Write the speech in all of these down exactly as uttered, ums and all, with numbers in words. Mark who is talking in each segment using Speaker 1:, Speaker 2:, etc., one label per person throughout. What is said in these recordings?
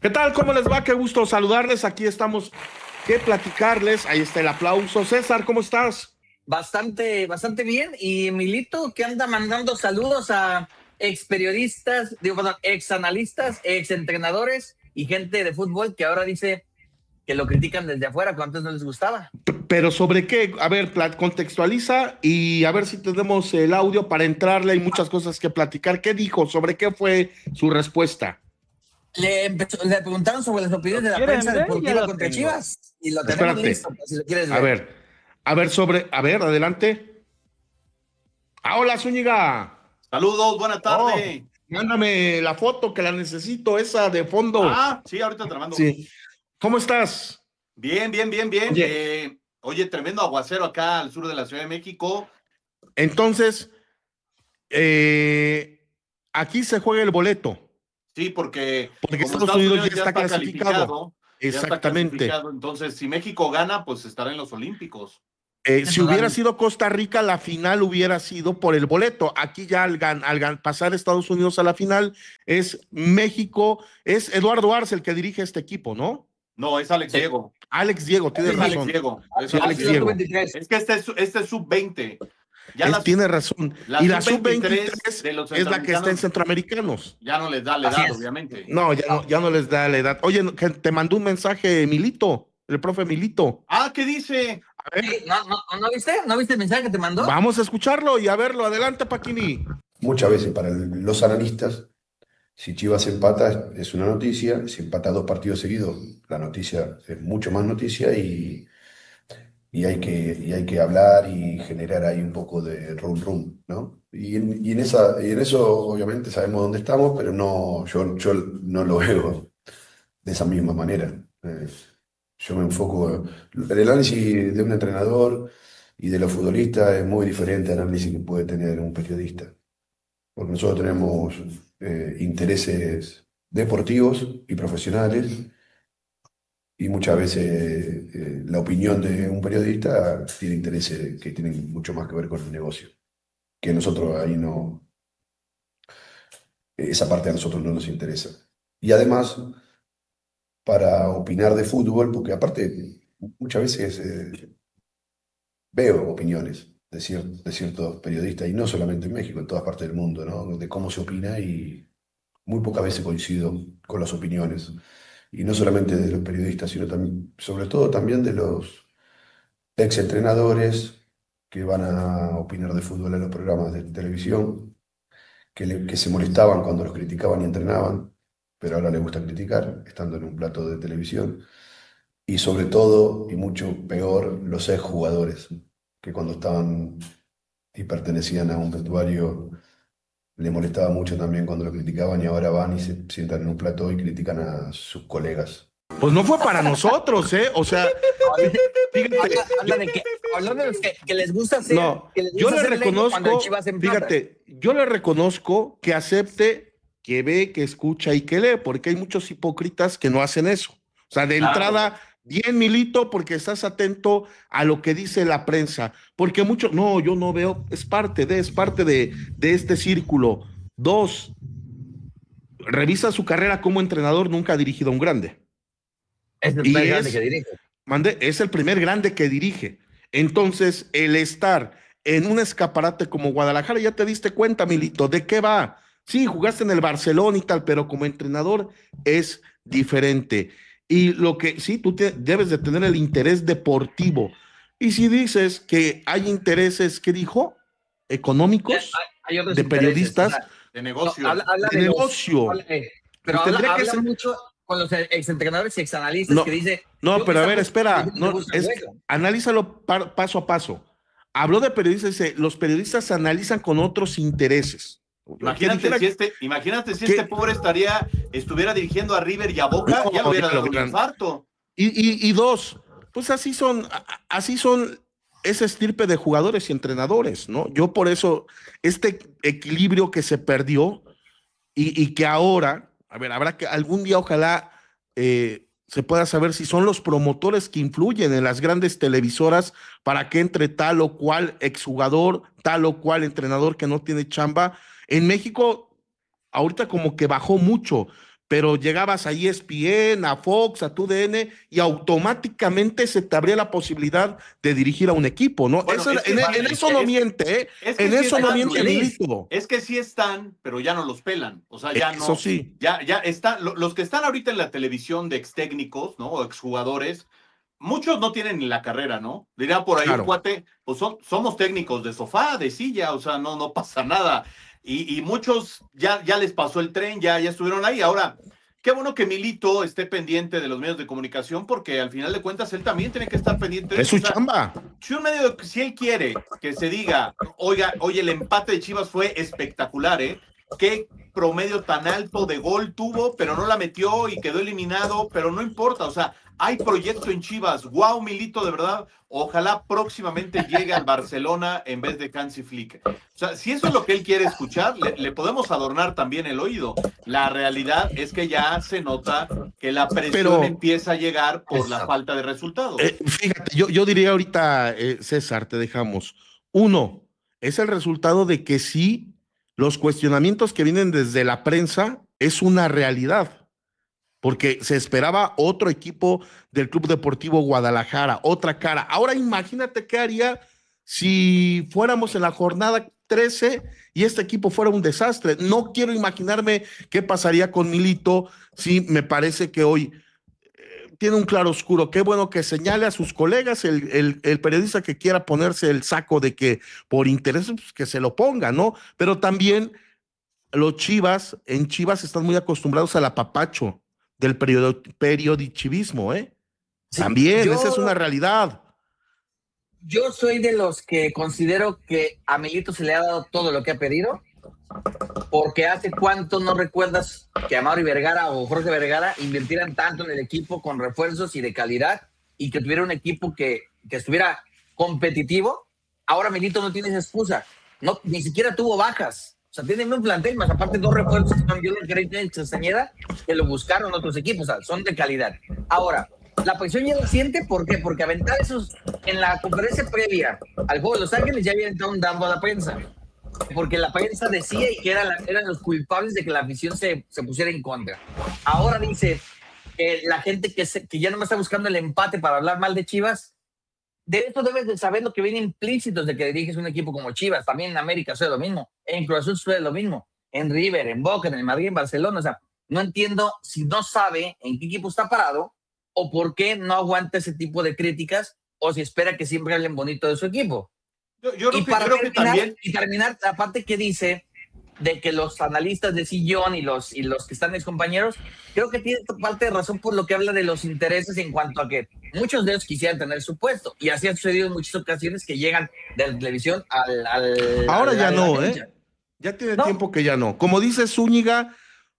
Speaker 1: ¿Qué tal? ¿Cómo les va? Qué gusto saludarles. Aquí estamos, que platicarles. Ahí está el aplauso. César, ¿cómo estás?
Speaker 2: Bastante, bastante bien. Y Milito, que anda mandando saludos a ex periodistas, digo, perdón, ex analistas, ex entrenadores y gente de fútbol que ahora dice que lo critican desde afuera, cuando antes no les gustaba.
Speaker 1: P- Pero ¿sobre qué? A ver, pla- contextualiza y a ver si tenemos el audio para entrarle. Hay muchas cosas que platicar. ¿Qué dijo? ¿Sobre qué fue su respuesta?
Speaker 2: Le, empezó- le preguntaron sobre las opiniones
Speaker 3: ¿Lo
Speaker 2: de la
Speaker 3: quieren
Speaker 2: prensa
Speaker 3: ver? Ya
Speaker 2: deportiva
Speaker 3: lo
Speaker 2: contra
Speaker 3: tengo.
Speaker 2: Chivas y lo tenemos
Speaker 1: Espérate.
Speaker 2: listo, pues, si lo quieres
Speaker 1: A
Speaker 2: ver.
Speaker 1: ver, a ver sobre, a ver, adelante. Ah, hola, Zúñiga.
Speaker 4: Saludos, buena
Speaker 1: Oh,
Speaker 4: tarde.
Speaker 1: mándame la foto que la necesito, esa de fondo.
Speaker 4: Ah, sí, ahorita te la mando.
Speaker 1: Sí. ¿Cómo estás?
Speaker 4: Bien, bien, bien, bien.
Speaker 1: Oye.
Speaker 4: Eh, oye, tremendo aguacero acá al sur de la Ciudad de México.
Speaker 1: Entonces, eh, aquí se juega el boleto,
Speaker 4: Sí, porque,
Speaker 1: porque
Speaker 4: como
Speaker 1: Estados Unidos ya está clasificado.
Speaker 4: ya está
Speaker 1: Exactamente.
Speaker 4: clasificado. Entonces, si México gana, pues estará en los Olímpicos.
Speaker 1: Eh, si
Speaker 2: Eso,
Speaker 1: hubiera
Speaker 2: Dani.
Speaker 1: sido Costa Rica, la final hubiera sido por el boleto. Aquí ya al, gan- al gan- pasar Estados Unidos a la final es México, es Eduardo Arce el que dirige este equipo, ¿no?
Speaker 4: No, es Alex
Speaker 2: Sí.
Speaker 4: Diego.
Speaker 1: Alex Diego, tienes
Speaker 4: Es Alex
Speaker 1: razón.
Speaker 4: Diego. Es
Speaker 1: Sí,
Speaker 4: Alex
Speaker 1: Alex
Speaker 2: Ah,
Speaker 4: Diego.
Speaker 1: Diego.
Speaker 2: veintitrés.
Speaker 4: Es que este es, este es sub veinte. Ya
Speaker 1: Es-
Speaker 4: la,
Speaker 1: tiene razón.
Speaker 4: la
Speaker 1: Y la
Speaker 4: sub
Speaker 1: sub
Speaker 4: veintitrés
Speaker 1: veintitrés
Speaker 4: de los
Speaker 1: es la que está en
Speaker 4: centroamericanos
Speaker 1: Centroamericanos.
Speaker 4: ya no les da la
Speaker 2: Así
Speaker 4: edad,
Speaker 2: es.
Speaker 4: obviamente.
Speaker 1: No, ya no, ya no les da la edad. Oye, que te mandó un mensaje Milito, el profe Milito.
Speaker 4: Ah, ¿qué dice?
Speaker 1: A ver,
Speaker 2: Sí, ¿No, no, ¿No viste? ¿No viste el mensaje que te mandó?
Speaker 1: vamos a escucharlo y a verlo. Adelante, Paquini.
Speaker 5: Muchas veces para el- los analistas, si Chivas empata es una noticia, si empata dos partidos seguidos, la noticia es mucho más noticia y, y hay que, y hay que hablar y generar ahí un poco de rum rum, ¿no? Y en, y en esa, y en eso obviamente sabemos dónde estamos, pero no, yo, yo no lo veo de esa misma manera. Eh, yo me enfoco, el análisis de un entrenador y de los futbolistas es muy diferente al análisis que puede tener un periodista, porque nosotros tenemos eh, intereses deportivos y profesionales, y muchas veces eh, la opinión de un periodista tiene intereses que tienen mucho más que ver con el negocio, que nosotros ahí no, esa parte a nosotros no nos interesa. Y además, para opinar de fútbol, porque aparte muchas veces eh, veo opiniones de, cier- de ciertos periodistas, y no solamente en México, en todas partes del mundo, ¿no? De cómo se opina, y muy pocas veces coincido con las opiniones. Y no solamente de los periodistas, sino también, sobre todo también de los ex entrenadores que van a opinar de fútbol en los programas de televisión, que, le- que se molestaban cuando los criticaban y entrenaban, pero ahora les gusta criticar, estando en un plato de televisión. Y sobre todo, y mucho peor, los ex jugadores, que cuando estaban y pertenecían a un vestuario, le molestaba mucho también cuando lo criticaban, y ahora van y se sientan en un plató y critican a sus colegas.
Speaker 1: Pues no fue para nosotros, ¿eh? O sea, fíjate,
Speaker 2: Habla, habla de que, habla de los que, que les gusta hacer,
Speaker 1: no,
Speaker 2: que les
Speaker 1: yo
Speaker 2: gusta
Speaker 1: le
Speaker 2: hacer leña cuando el
Speaker 1: reconozco,
Speaker 2: Chivas empata.
Speaker 1: fíjate, yo le reconozco que acepte, que ve, que escucha y que lee, porque hay muchos hipócritas que no hacen eso. O sea, de
Speaker 4: Claro.
Speaker 1: entrada, bien, Milito, porque estás atento a lo que dice la prensa, porque muchos, no, yo no veo, es parte de, es parte de, de este círculo. Dos, revisa su carrera como entrenador, nunca ha dirigido a un grande.
Speaker 2: Es el
Speaker 1: Y
Speaker 2: primer grande
Speaker 1: es-
Speaker 2: que dirige.
Speaker 1: Mande, es el primer grande que dirige. Entonces, el estar en un escaparate como Guadalajara, ya te diste cuenta, Milito, ¿de qué va? Sí, jugaste en el Barcelona y tal, pero como entrenador es diferente. Y lo que sí, tú te- debes de tener el interés deportivo. Y si dices que hay intereses, ¿qué dijo? Económicos,
Speaker 2: Hay otros
Speaker 1: de
Speaker 2: intereses,
Speaker 1: periodistas,
Speaker 2: o sea,
Speaker 4: De
Speaker 2: no,
Speaker 4: negocio.
Speaker 2: habla, habla
Speaker 1: de
Speaker 2: de los-
Speaker 1: negocio.
Speaker 2: habla de- pero
Speaker 1: Pues
Speaker 2: habla,
Speaker 1: tendría que
Speaker 2: habla
Speaker 1: ser-
Speaker 2: mucho con los exentrenadores y exanalistas
Speaker 1: No,
Speaker 2: que dice.
Speaker 1: No,
Speaker 2: yo-
Speaker 1: pero a
Speaker 2: esta
Speaker 1: ver,
Speaker 2: cosa
Speaker 1: espera,
Speaker 2: me
Speaker 1: no,
Speaker 2: gusta,
Speaker 1: es,
Speaker 2: güey.
Speaker 1: analízalo par- paso a paso. Habló de periodistas, dice, los periodistas analizan con otros intereses.
Speaker 4: Imagínate
Speaker 1: Que dijera-
Speaker 4: si este, imagínate si
Speaker 1: que-
Speaker 4: este pobre estaría, estuviera dirigiendo a River y a Boca,
Speaker 1: No,
Speaker 4: ya lo hubiera
Speaker 1: ya lo
Speaker 4: dado un
Speaker 1: hubieran-
Speaker 4: infarto.
Speaker 1: Y, y- y dos, pues así son, a- así son esa estirpe de jugadores y entrenadores, ¿no? Yo por eso, este equilibrio que se perdió y, y que ahora, a ver, habrá que algún día ojalá eh, se pueda saber si son los promotores que influyen en las grandes televisoras para que entre tal o cual exjugador, tal o cual entrenador que no tiene chamba. En México, ahorita como que bajó mucho, pero llegabas a E S P N, a Fox, a T U D N y automáticamente se te abría la posibilidad de dirigir a un equipo, ¿no?
Speaker 4: Bueno,
Speaker 1: eso,
Speaker 4: es que,
Speaker 1: en,
Speaker 4: vale,
Speaker 1: en eso
Speaker 4: es,
Speaker 1: no miente, ¿eh?
Speaker 4: Es que
Speaker 1: En
Speaker 4: sí
Speaker 1: eso no
Speaker 4: están,
Speaker 1: miente Milito.
Speaker 4: Es que sí están, pero ya no los pelan. O sea, ya
Speaker 1: Eso
Speaker 4: no.
Speaker 1: sí.
Speaker 4: Ya, ya están, lo, los que están ahorita en la televisión de ex técnicos, ¿no? O exjugadores, muchos no tienen ni la carrera, ¿no? Dirá por ahí
Speaker 1: Claro.
Speaker 4: un cuate, pues son, somos técnicos de sofá, de silla, o sea, no, no pasa nada. Y, y muchos ya, ya les pasó el tren, ya, ya estuvieron ahí. Ahora, qué bueno que Milito esté pendiente de los medios de comunicación, porque al final de cuentas él también tiene que estar pendiente de
Speaker 1: Es
Speaker 4: eso.
Speaker 1: su
Speaker 4: O sea,
Speaker 1: chamba.
Speaker 4: si un medio, si él quiere que se diga, oiga, oye, el empate de Chivas fue espectacular, ¿eh? Qué promedio tan alto de gol tuvo, pero no la metió y quedó eliminado, pero no importa, o sea, hay proyecto en Chivas. Wow, Milito, de verdad, ojalá próximamente llegue al Barcelona en vez de Hansi Flick. O sea, si eso es lo que él quiere escuchar, le, le podemos adornar también el oído. La realidad es que ya se nota que la presión
Speaker 1: Pero,
Speaker 4: empieza a llegar por la
Speaker 2: Exacto.
Speaker 4: falta de resultados.
Speaker 1: Eh, fíjate, yo, yo diría ahorita, eh, César, te dejamos. Uno, es el resultado de que sí, los cuestionamientos que vienen desde la prensa es una realidad, porque se esperaba otro equipo del Club Deportivo Guadalajara, otra cara. Ahora imagínate qué haría si fuéramos en la jornada trece y este equipo fuera un desastre. No quiero imaginarme qué pasaría con Milito. Sí, me parece que hoy tiene un claro oscuro. Qué bueno que señale a sus colegas, el, el, el periodista que quiera ponerse el saco de que por interés, pues que se lo ponga, ¿no? Pero también los Chivas, en Chivas están muy acostumbrados al apapacho del period periodichivismo, ¿eh?
Speaker 2: Sí,
Speaker 1: También,
Speaker 2: yo,
Speaker 1: esa es una realidad.
Speaker 2: yo soy de los que considero que a Milito se le ha dado todo lo que ha pedido, porque hace cuánto no recuerdas que a Mauri Vergara o Jorge Vergara invirtieran tanto en el equipo con refuerzos y de calidad y que tuviera un equipo que, que estuviera competitivo. Ahora Milito no tiene esa excusa, no, ni siquiera tuvo bajas. O sea, tienen un plantel, más aparte dos refuerzos que cambió el gerente de Castañeda, que lo buscaron otros equipos, o sea, son de calidad. Ahora, la presión ya la siente, ¿por qué? Porque aventar esos, en la conferencia previa al juego de Los Ángeles ya había entrado un dambo a la prensa, porque la prensa decía y que eran, la, eran los culpables de que la afición se, se pusiera en contra. Ahora dice que la gente que, se, que ya no me está buscando el empate para hablar mal de Chivas, de esto debes de saber lo que viene implícito de que diriges un equipo como Chivas. También en América sucede lo mismo, en Cruz Azul sucede lo mismo, en River, en Boca, en el Madrid, en Barcelona. O sea, no entiendo si no sabe en qué equipo está parado o por qué no aguanta ese tipo de críticas o si espera que siempre hablen bonito de su equipo.
Speaker 4: Yo, yo
Speaker 2: Y
Speaker 4: creo,
Speaker 2: para
Speaker 4: que, creo que
Speaker 2: terminar,
Speaker 4: también.
Speaker 2: y terminar, la parte que dice de que los analistas de sillón y los, y los que están mis compañeros, creo que tiene parte de razón por lo que habla de los intereses en cuanto a que muchos de ellos quisieran tener su puesto. Y así ha sucedido en muchas ocasiones que llegan de la televisión al... al
Speaker 1: Ahora
Speaker 2: al,
Speaker 1: ya
Speaker 2: al,
Speaker 1: no,
Speaker 2: al,
Speaker 1: ¿eh? Ya tiene
Speaker 2: no.
Speaker 1: tiempo que ya no. Como dice Zúñiga,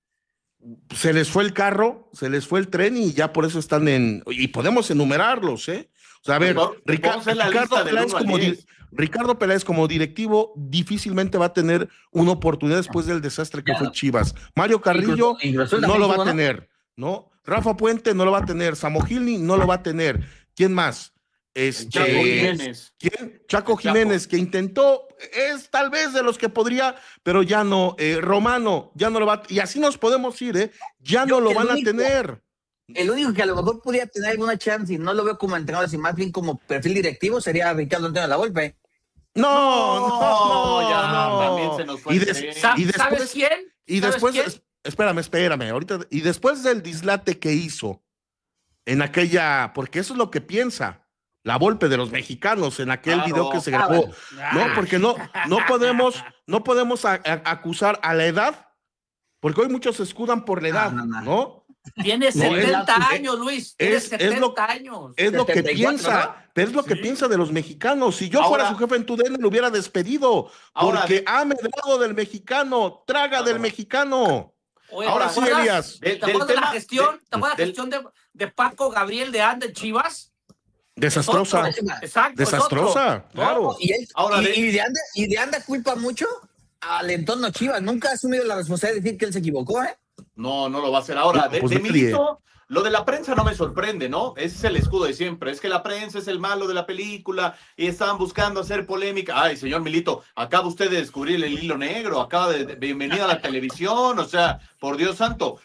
Speaker 1: se les fue el carro, se les fue el tren y ya por eso están en... Y podemos enumerarlos, ¿eh? O sea, a ver,
Speaker 4: Pues,
Speaker 1: Ricardo, Ricardo, Peláez como di, Ricardo Peláez como directivo difícilmente va a tener una oportunidad después del desastre que
Speaker 2: ya
Speaker 1: fue
Speaker 2: no.
Speaker 1: Chivas. Mario Carrillo
Speaker 2: incluso, incluso
Speaker 1: no lo va a
Speaker 2: ¿no?
Speaker 1: tener, ¿no? Rafa Puente no lo va a tener, Samogilny no lo va a tener. ¿Quién más? Este,
Speaker 4: Chaco Jiménez.
Speaker 1: ¿Quién? Chaco
Speaker 4: El
Speaker 1: Jiménez,
Speaker 4: Chaco.
Speaker 1: que intentó, es tal vez de los que podría, pero ya no. Eh, Romano, ya no lo va a, y así nos podemos ir, ¿eh? Ya
Speaker 2: Yo,
Speaker 1: no lo
Speaker 2: el
Speaker 1: van
Speaker 2: único,
Speaker 1: a tener.
Speaker 2: El único que a lo mejor podría tener alguna chance y no lo veo como entrenador, sino más bien como perfil directivo sería Ricardo Antonio Lavolpe.
Speaker 1: No, no, no,
Speaker 4: ya,
Speaker 1: no.
Speaker 4: también se nos fue
Speaker 1: Y,
Speaker 4: el
Speaker 1: des-
Speaker 4: tren.
Speaker 3: Sa-
Speaker 1: y después,
Speaker 3: ¿Sabes quién?
Speaker 1: y
Speaker 3: ¿Sabes
Speaker 1: después,
Speaker 3: quién?
Speaker 1: es- espérame, espérame, ahorita, y después del dislate que hizo en aquella, porque eso es lo que piensa la Volpe de los mexicanos en aquel
Speaker 4: Claro.
Speaker 1: video que se
Speaker 2: Ah,
Speaker 1: grabó,
Speaker 2: bueno.
Speaker 1: ¿no? Porque no, no podemos, no podemos a- a- acusar a la edad, porque hoy muchos se escudan por la edad,
Speaker 2: no,
Speaker 1: ¿no?
Speaker 2: no.
Speaker 3: Tiene
Speaker 1: No,
Speaker 3: setenta
Speaker 1: es-
Speaker 3: años, Luis. Tiene
Speaker 1: es- es
Speaker 3: setenta
Speaker 1: lo-
Speaker 3: años.
Speaker 1: Es lo que
Speaker 2: setenta y cuatro,
Speaker 1: piensa,
Speaker 2: ¿no?
Speaker 1: pero es lo que
Speaker 4: Sí.
Speaker 1: piensa de los mexicanos. Si yo
Speaker 4: Ahora-
Speaker 1: fuera su jefe en tu D N, lo hubiera despedido,
Speaker 4: Ahora,
Speaker 1: porque
Speaker 4: de-
Speaker 1: ha medrado del mexicano, traga
Speaker 4: No,
Speaker 1: del
Speaker 4: no.
Speaker 1: mexicano.
Speaker 3: Oye,
Speaker 1: Ahora
Speaker 3: ¿te
Speaker 1: sí,
Speaker 3: acuerdas-
Speaker 1: Elías.
Speaker 3: ¿Te
Speaker 4: De- del
Speaker 3: acuerdas de la
Speaker 4: tema-
Speaker 3: gestión?
Speaker 4: de-
Speaker 3: ¿Te acuerdas de la
Speaker 4: del-
Speaker 3: gestión de, de Paco Gabriel de Anda en Chivas?
Speaker 1: Desastrosa,
Speaker 3: Es otro. Exacto. es
Speaker 1: desastrosa,
Speaker 3: otro, ¿no?
Speaker 1: claro.
Speaker 2: Y, él,
Speaker 4: Ahora,
Speaker 2: y,
Speaker 4: de-
Speaker 2: y de anda, y de anda culpa mucho al entorno Chivas. Nunca ha asumido la responsabilidad de decir que él se equivocó, ¿eh?
Speaker 4: No, no lo va a hacer ahora.
Speaker 1: No,
Speaker 4: De,
Speaker 1: pues
Speaker 4: de
Speaker 1: nadie.
Speaker 4: Milito, lo de la prensa no me sorprende, ¿no? Ese es el escudo de siempre. Es que la prensa es el malo de la película y estaban buscando hacer polémica. Ay, señor Milito, acaba usted de descubrir el hilo negro, acaba de, de bienvenida a la televisión, o sea, por Dios santo.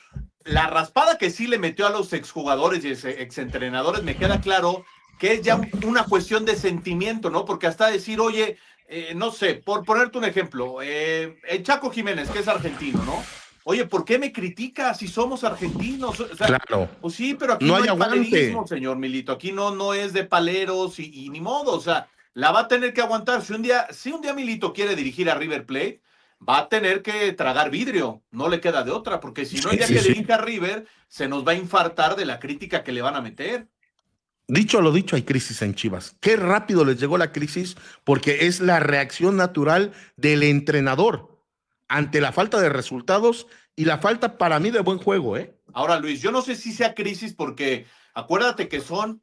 Speaker 4: la raspada que sí le metió a los exjugadores y exentrenadores, me queda claro que es ya un, una cuestión de sentimiento, ¿no? Porque hasta decir, oye, eh, no sé, por ponerte un ejemplo, eh, el Chaco Jiménez, que es argentino, ¿no? Oye, ¿por qué me criticas si somos argentinos? O sea,
Speaker 1: claro.
Speaker 4: Pues sí, pero aquí
Speaker 1: no,
Speaker 4: no
Speaker 1: hay
Speaker 4: hay
Speaker 1: aguante,
Speaker 4: palerismo, señor Milito. Aquí no, no es de paleros y, y ni modo. O sea, la va a tener que aguantar. Si un día, si un día Milito quiere dirigir a River Plate, va a tener que tragar vidrio. No le queda de otra, porque si no, el día
Speaker 1: Sí,
Speaker 4: que
Speaker 1: sí.
Speaker 4: dirija a River, se nos va a infartar de la crítica que le van a meter.
Speaker 1: Dicho lo dicho, hay crisis en Chivas. Qué rápido les llegó la crisis, porque es la reacción natural del entrenador ante la falta de resultados y la falta para mí de buen juego, ¿eh?
Speaker 4: Ahora, Luis, yo no sé si sea crisis porque acuérdate que son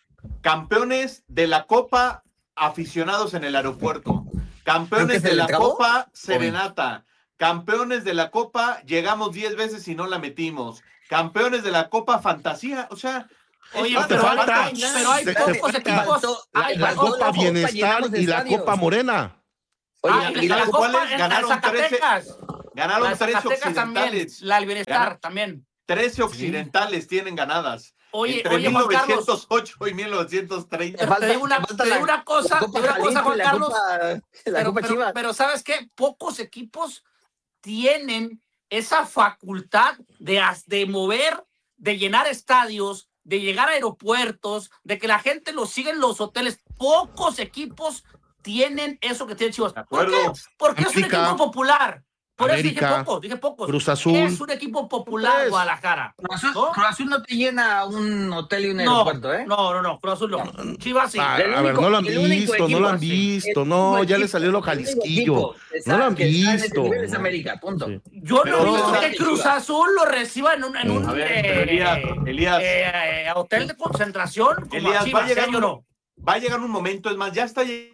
Speaker 4: campeones de la Copa aficionados en el aeropuerto, campeones de la Copa Serenata, campeones de la Copa llegamos diez veces y no la metimos, campeones de la Copa Fantasía, o sea...
Speaker 3: Oye,
Speaker 1: te
Speaker 3: pero,
Speaker 1: falta,
Speaker 3: hay, pero hay
Speaker 1: te-
Speaker 3: pocos
Speaker 1: te
Speaker 3: equipos.
Speaker 2: faltó
Speaker 3: hay
Speaker 1: La
Speaker 3: pocos-
Speaker 1: Copa Bienestar y la Copa Morena.
Speaker 2: Oye,
Speaker 3: Ah,
Speaker 2: y
Speaker 3: la,
Speaker 2: la
Speaker 3: la
Speaker 4: ¿cuáles?
Speaker 3: Copa en
Speaker 4: Ganaron
Speaker 3: la Zacatecas.
Speaker 4: Ganaron
Speaker 3: La
Speaker 4: trece
Speaker 3: Zacatecas también.
Speaker 4: occidentales,
Speaker 3: La del Bienestar
Speaker 4: Ganaron
Speaker 3: también.
Speaker 4: trece occidentales tienen ganadas.
Speaker 3: Oye,
Speaker 4: Entre
Speaker 3: oye, Juan Carlos.
Speaker 4: mil novecientos ocho y mil novecientos treinta.
Speaker 3: Pero te digo una, te digo una cosa, te digo una cosa, Juan Carlos.
Speaker 2: La
Speaker 3: Pero,
Speaker 2: Copa
Speaker 3: pero,
Speaker 2: Chivas.
Speaker 3: pero ¿sabes qué? Pocos equipos tienen esa facultad de, as- de mover, de llenar estadios, de llegar a aeropuertos, de que la gente los siga en los hoteles. Pocos equipos tienen eso que tiene Chivas.
Speaker 4: De
Speaker 3: ¿Por qué?
Speaker 4: acuerdo.
Speaker 3: Porque es un
Speaker 1: América,
Speaker 3: equipo popular. Por eso dije
Speaker 1: América,
Speaker 3: pocos, dije pocos.
Speaker 1: Cruz Azul.
Speaker 3: Es un equipo popular,
Speaker 1: Pues,
Speaker 3: Guadalajara.
Speaker 2: Cruz Azul,
Speaker 3: ¿No?
Speaker 2: Cruz Azul no te llena un hotel y un
Speaker 3: No,
Speaker 2: aeropuerto, ¿eh?
Speaker 3: no, no, no, Cruz Azul no. Chivas sí.
Speaker 1: Ah,
Speaker 2: El
Speaker 1: a ver,
Speaker 2: único-
Speaker 1: no lo han
Speaker 2: el único
Speaker 1: visto, no lo han
Speaker 2: equipo, sí.
Speaker 1: visto,
Speaker 2: El
Speaker 1: no,
Speaker 2: único
Speaker 1: ya le
Speaker 2: equipo,
Speaker 1: salió lo
Speaker 2: el único
Speaker 1: Jalisquillo.
Speaker 2: equipo que
Speaker 1: No lo han
Speaker 2: sabe que está en ese
Speaker 1: visto.
Speaker 2: nivel es América, punto.
Speaker 1: Sí.
Speaker 3: Yo no
Speaker 4: Pero
Speaker 3: he visto
Speaker 4: no,
Speaker 3: que Cruz Azul lo reciba en un, en un
Speaker 4: A ver,
Speaker 3: eh,
Speaker 4: pero Elías, Elías.
Speaker 3: eh, eh, hotel de concentración como
Speaker 4: Elías,
Speaker 3: a Chivas,
Speaker 4: va a llegar
Speaker 3: ¿eh? Yo
Speaker 4: un-
Speaker 3: no.
Speaker 4: Va a llegar un momento, es más, ya está llegando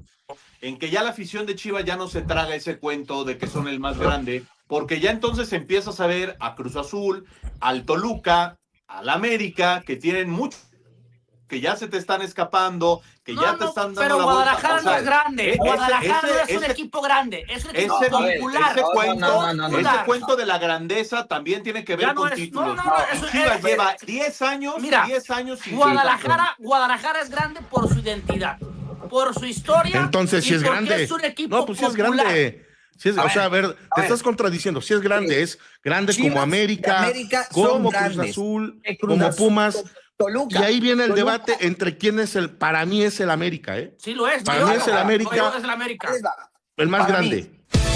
Speaker 4: en que ya la afición de Chivas ya no se traga ese cuento de que son el más grande, porque ya entonces empiezas a ver a Cruz Azul, al Toluca, al América, que tienen mucho, que ya se te están escapando, que
Speaker 3: No,
Speaker 4: ya
Speaker 3: no,
Speaker 4: te están dando
Speaker 3: pero
Speaker 4: la
Speaker 3: Guadalajara
Speaker 4: vuelta. O sea,
Speaker 3: no es grande.
Speaker 4: ese-
Speaker 3: Guadalajara
Speaker 4: ese-
Speaker 3: no es un
Speaker 4: ese-
Speaker 3: equipo grande. Es un equipo
Speaker 4: Ese,
Speaker 2: a ver,
Speaker 3: popular.
Speaker 4: ese
Speaker 2: no,
Speaker 4: cuento,
Speaker 2: no, no, no, no.
Speaker 4: ese cuento de la grandeza también tiene que ver
Speaker 3: Ya no
Speaker 4: con
Speaker 3: es-
Speaker 4: títulos.
Speaker 3: no, no, no,
Speaker 4: Y
Speaker 3: eso-
Speaker 4: Chivas
Speaker 3: eh,
Speaker 4: lleva diez años,
Speaker 3: Mira,
Speaker 4: diez años sin
Speaker 3: Guadalajara, Guadalajara es grande por su identidad, por su historia.
Speaker 1: Entonces,
Speaker 3: y
Speaker 1: si es
Speaker 3: porque
Speaker 1: grande.
Speaker 3: Es un equipo
Speaker 1: No, pues si es
Speaker 3: popular.
Speaker 1: grande. Si es,
Speaker 2: A
Speaker 1: o
Speaker 2: ver,
Speaker 1: sea, a ver, te
Speaker 2: ver.
Speaker 1: estás contradiciendo. Si es grande, es grande
Speaker 2: Chivas
Speaker 1: como
Speaker 2: y
Speaker 1: América,
Speaker 2: América son
Speaker 1: como Cruz
Speaker 2: grandes.
Speaker 1: Azul,
Speaker 2: Eh, Cruz
Speaker 1: como
Speaker 2: Azul,
Speaker 1: Pumas.
Speaker 2: Toluca.
Speaker 1: Y ahí viene el
Speaker 2: Toluca.
Speaker 1: debate entre quién es el, para mí es el América, ¿eh?
Speaker 3: Sí lo es.
Speaker 1: Para
Speaker 3: yo-
Speaker 1: mí es el
Speaker 3: yo-
Speaker 1: América.
Speaker 3: yo- es el América.
Speaker 2: Ahí les va.
Speaker 1: El más
Speaker 2: Para mí.
Speaker 1: grande.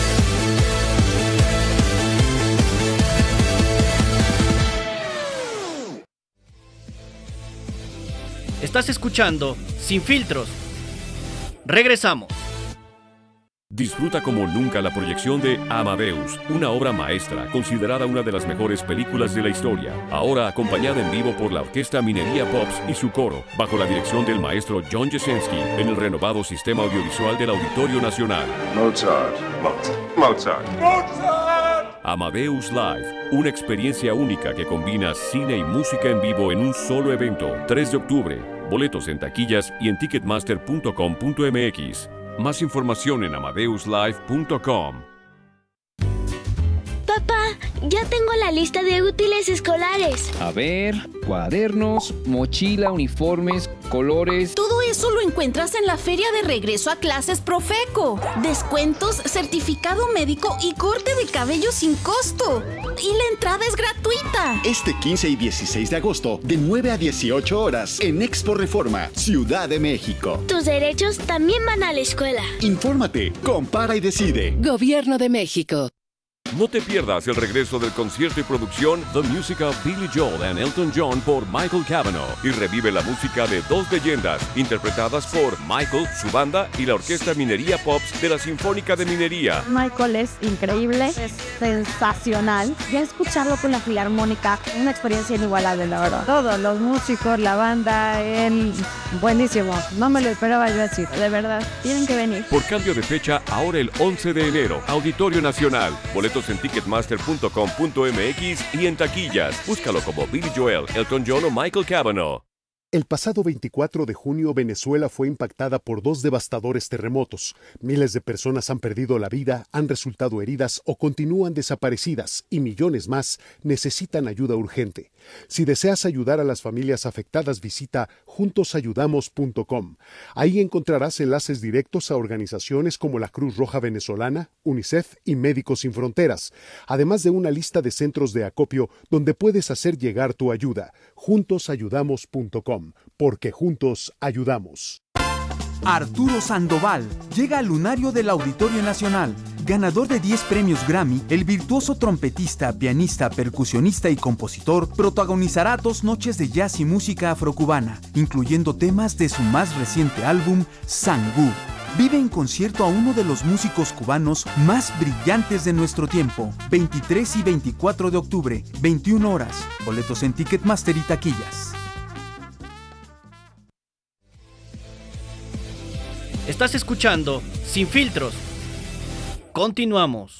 Speaker 6: Estás escuchando Sin Filtros. Regresamos.
Speaker 7: Disfruta como nunca la proyección de Amadeus, una obra maestra considerada una de las mejores películas de la historia. Ahora acompañada en vivo por la Orquesta Minería Pops y su coro, bajo la dirección del maestro John Jasinski, en el renovado sistema audiovisual del Auditorio Nacional.
Speaker 8: Mozart. Mozart. Mozart.
Speaker 7: Amadeus Live, una experiencia única que combina cine y música en vivo en un solo evento. tres de octubre. Boletos en taquillas y en ticketmaster punto com punto m x. Más información en amadeus live punto com.
Speaker 9: Papá, ya tengo la lista de útiles escolares.
Speaker 10: A ver, cuadernos, mochila, uniformes, colores.
Speaker 11: Todo eso lo encuentras en la feria de regreso a clases Profeco. Descuentos, certificado médico y corte de cabello sin costo. Y la entrada es gratuita.
Speaker 12: Este quince y dieciséis de agosto, de nueve a dieciocho horas, en Expo Reforma, Ciudad de México.
Speaker 9: Tus derechos también van a la escuela.
Speaker 12: Infórmate, compara y decide.
Speaker 11: Gobierno de México.
Speaker 7: No te pierdas el regreso del concierto y producción The Music of Billy Joel and Elton John por Michael Cavanaugh y revive la música de dos leyendas interpretadas por Michael, su banda y la Orquesta Minería Pops de la Sinfónica de Minería.
Speaker 13: Michael es increíble, es sensacional. Ya escucharlo con la Filarmónica, una experiencia inigualable, la verdad. Todos los músicos, la banda, él, buenísimo. No me lo esperaba yo decir, de verdad. Tienen que venir.
Speaker 7: Por cambio de fecha, ahora el once de enero, Auditorio Nacional. Boletos en ticketmaster punto com punto m x y en taquillas. Búscalo como Billy Joel, Elton John o Michael Cavanaugh.
Speaker 14: El pasado veinticuatro de junio, Venezuela fue impactada por dos devastadores terremotos. Miles de personas han perdido la vida, han resultado heridas o continúan desaparecidas y millones más necesitan ayuda urgente. Si deseas ayudar a las familias afectadas, visita juntos ayudamos punto com. Ahí encontrarás enlaces directos a organizaciones como la Cruz Roja Venezolana, UNICEF y Médicos Sin Fronteras, además de una lista de centros de acopio donde puedes hacer llegar tu ayuda. juntos ayudamos punto com. Porque juntos ayudamos.
Speaker 15: Arturo Sandoval llega al lunario del Auditorio Nacional. Ganador de diez premios Grammy, el virtuoso trompetista, pianista, percusionista y compositor protagonizará dos noches de jazz y música afrocubana, incluyendo temas de su más reciente álbum, Sangú. Vive en concierto a uno de los músicos cubanos más brillantes de nuestro tiempo. veintitrés y veinticuatro de octubre, veintiuna horas. Boletos en Ticketmaster y taquillas.
Speaker 6: Estás escuchando Sin Filtros. Continuamos.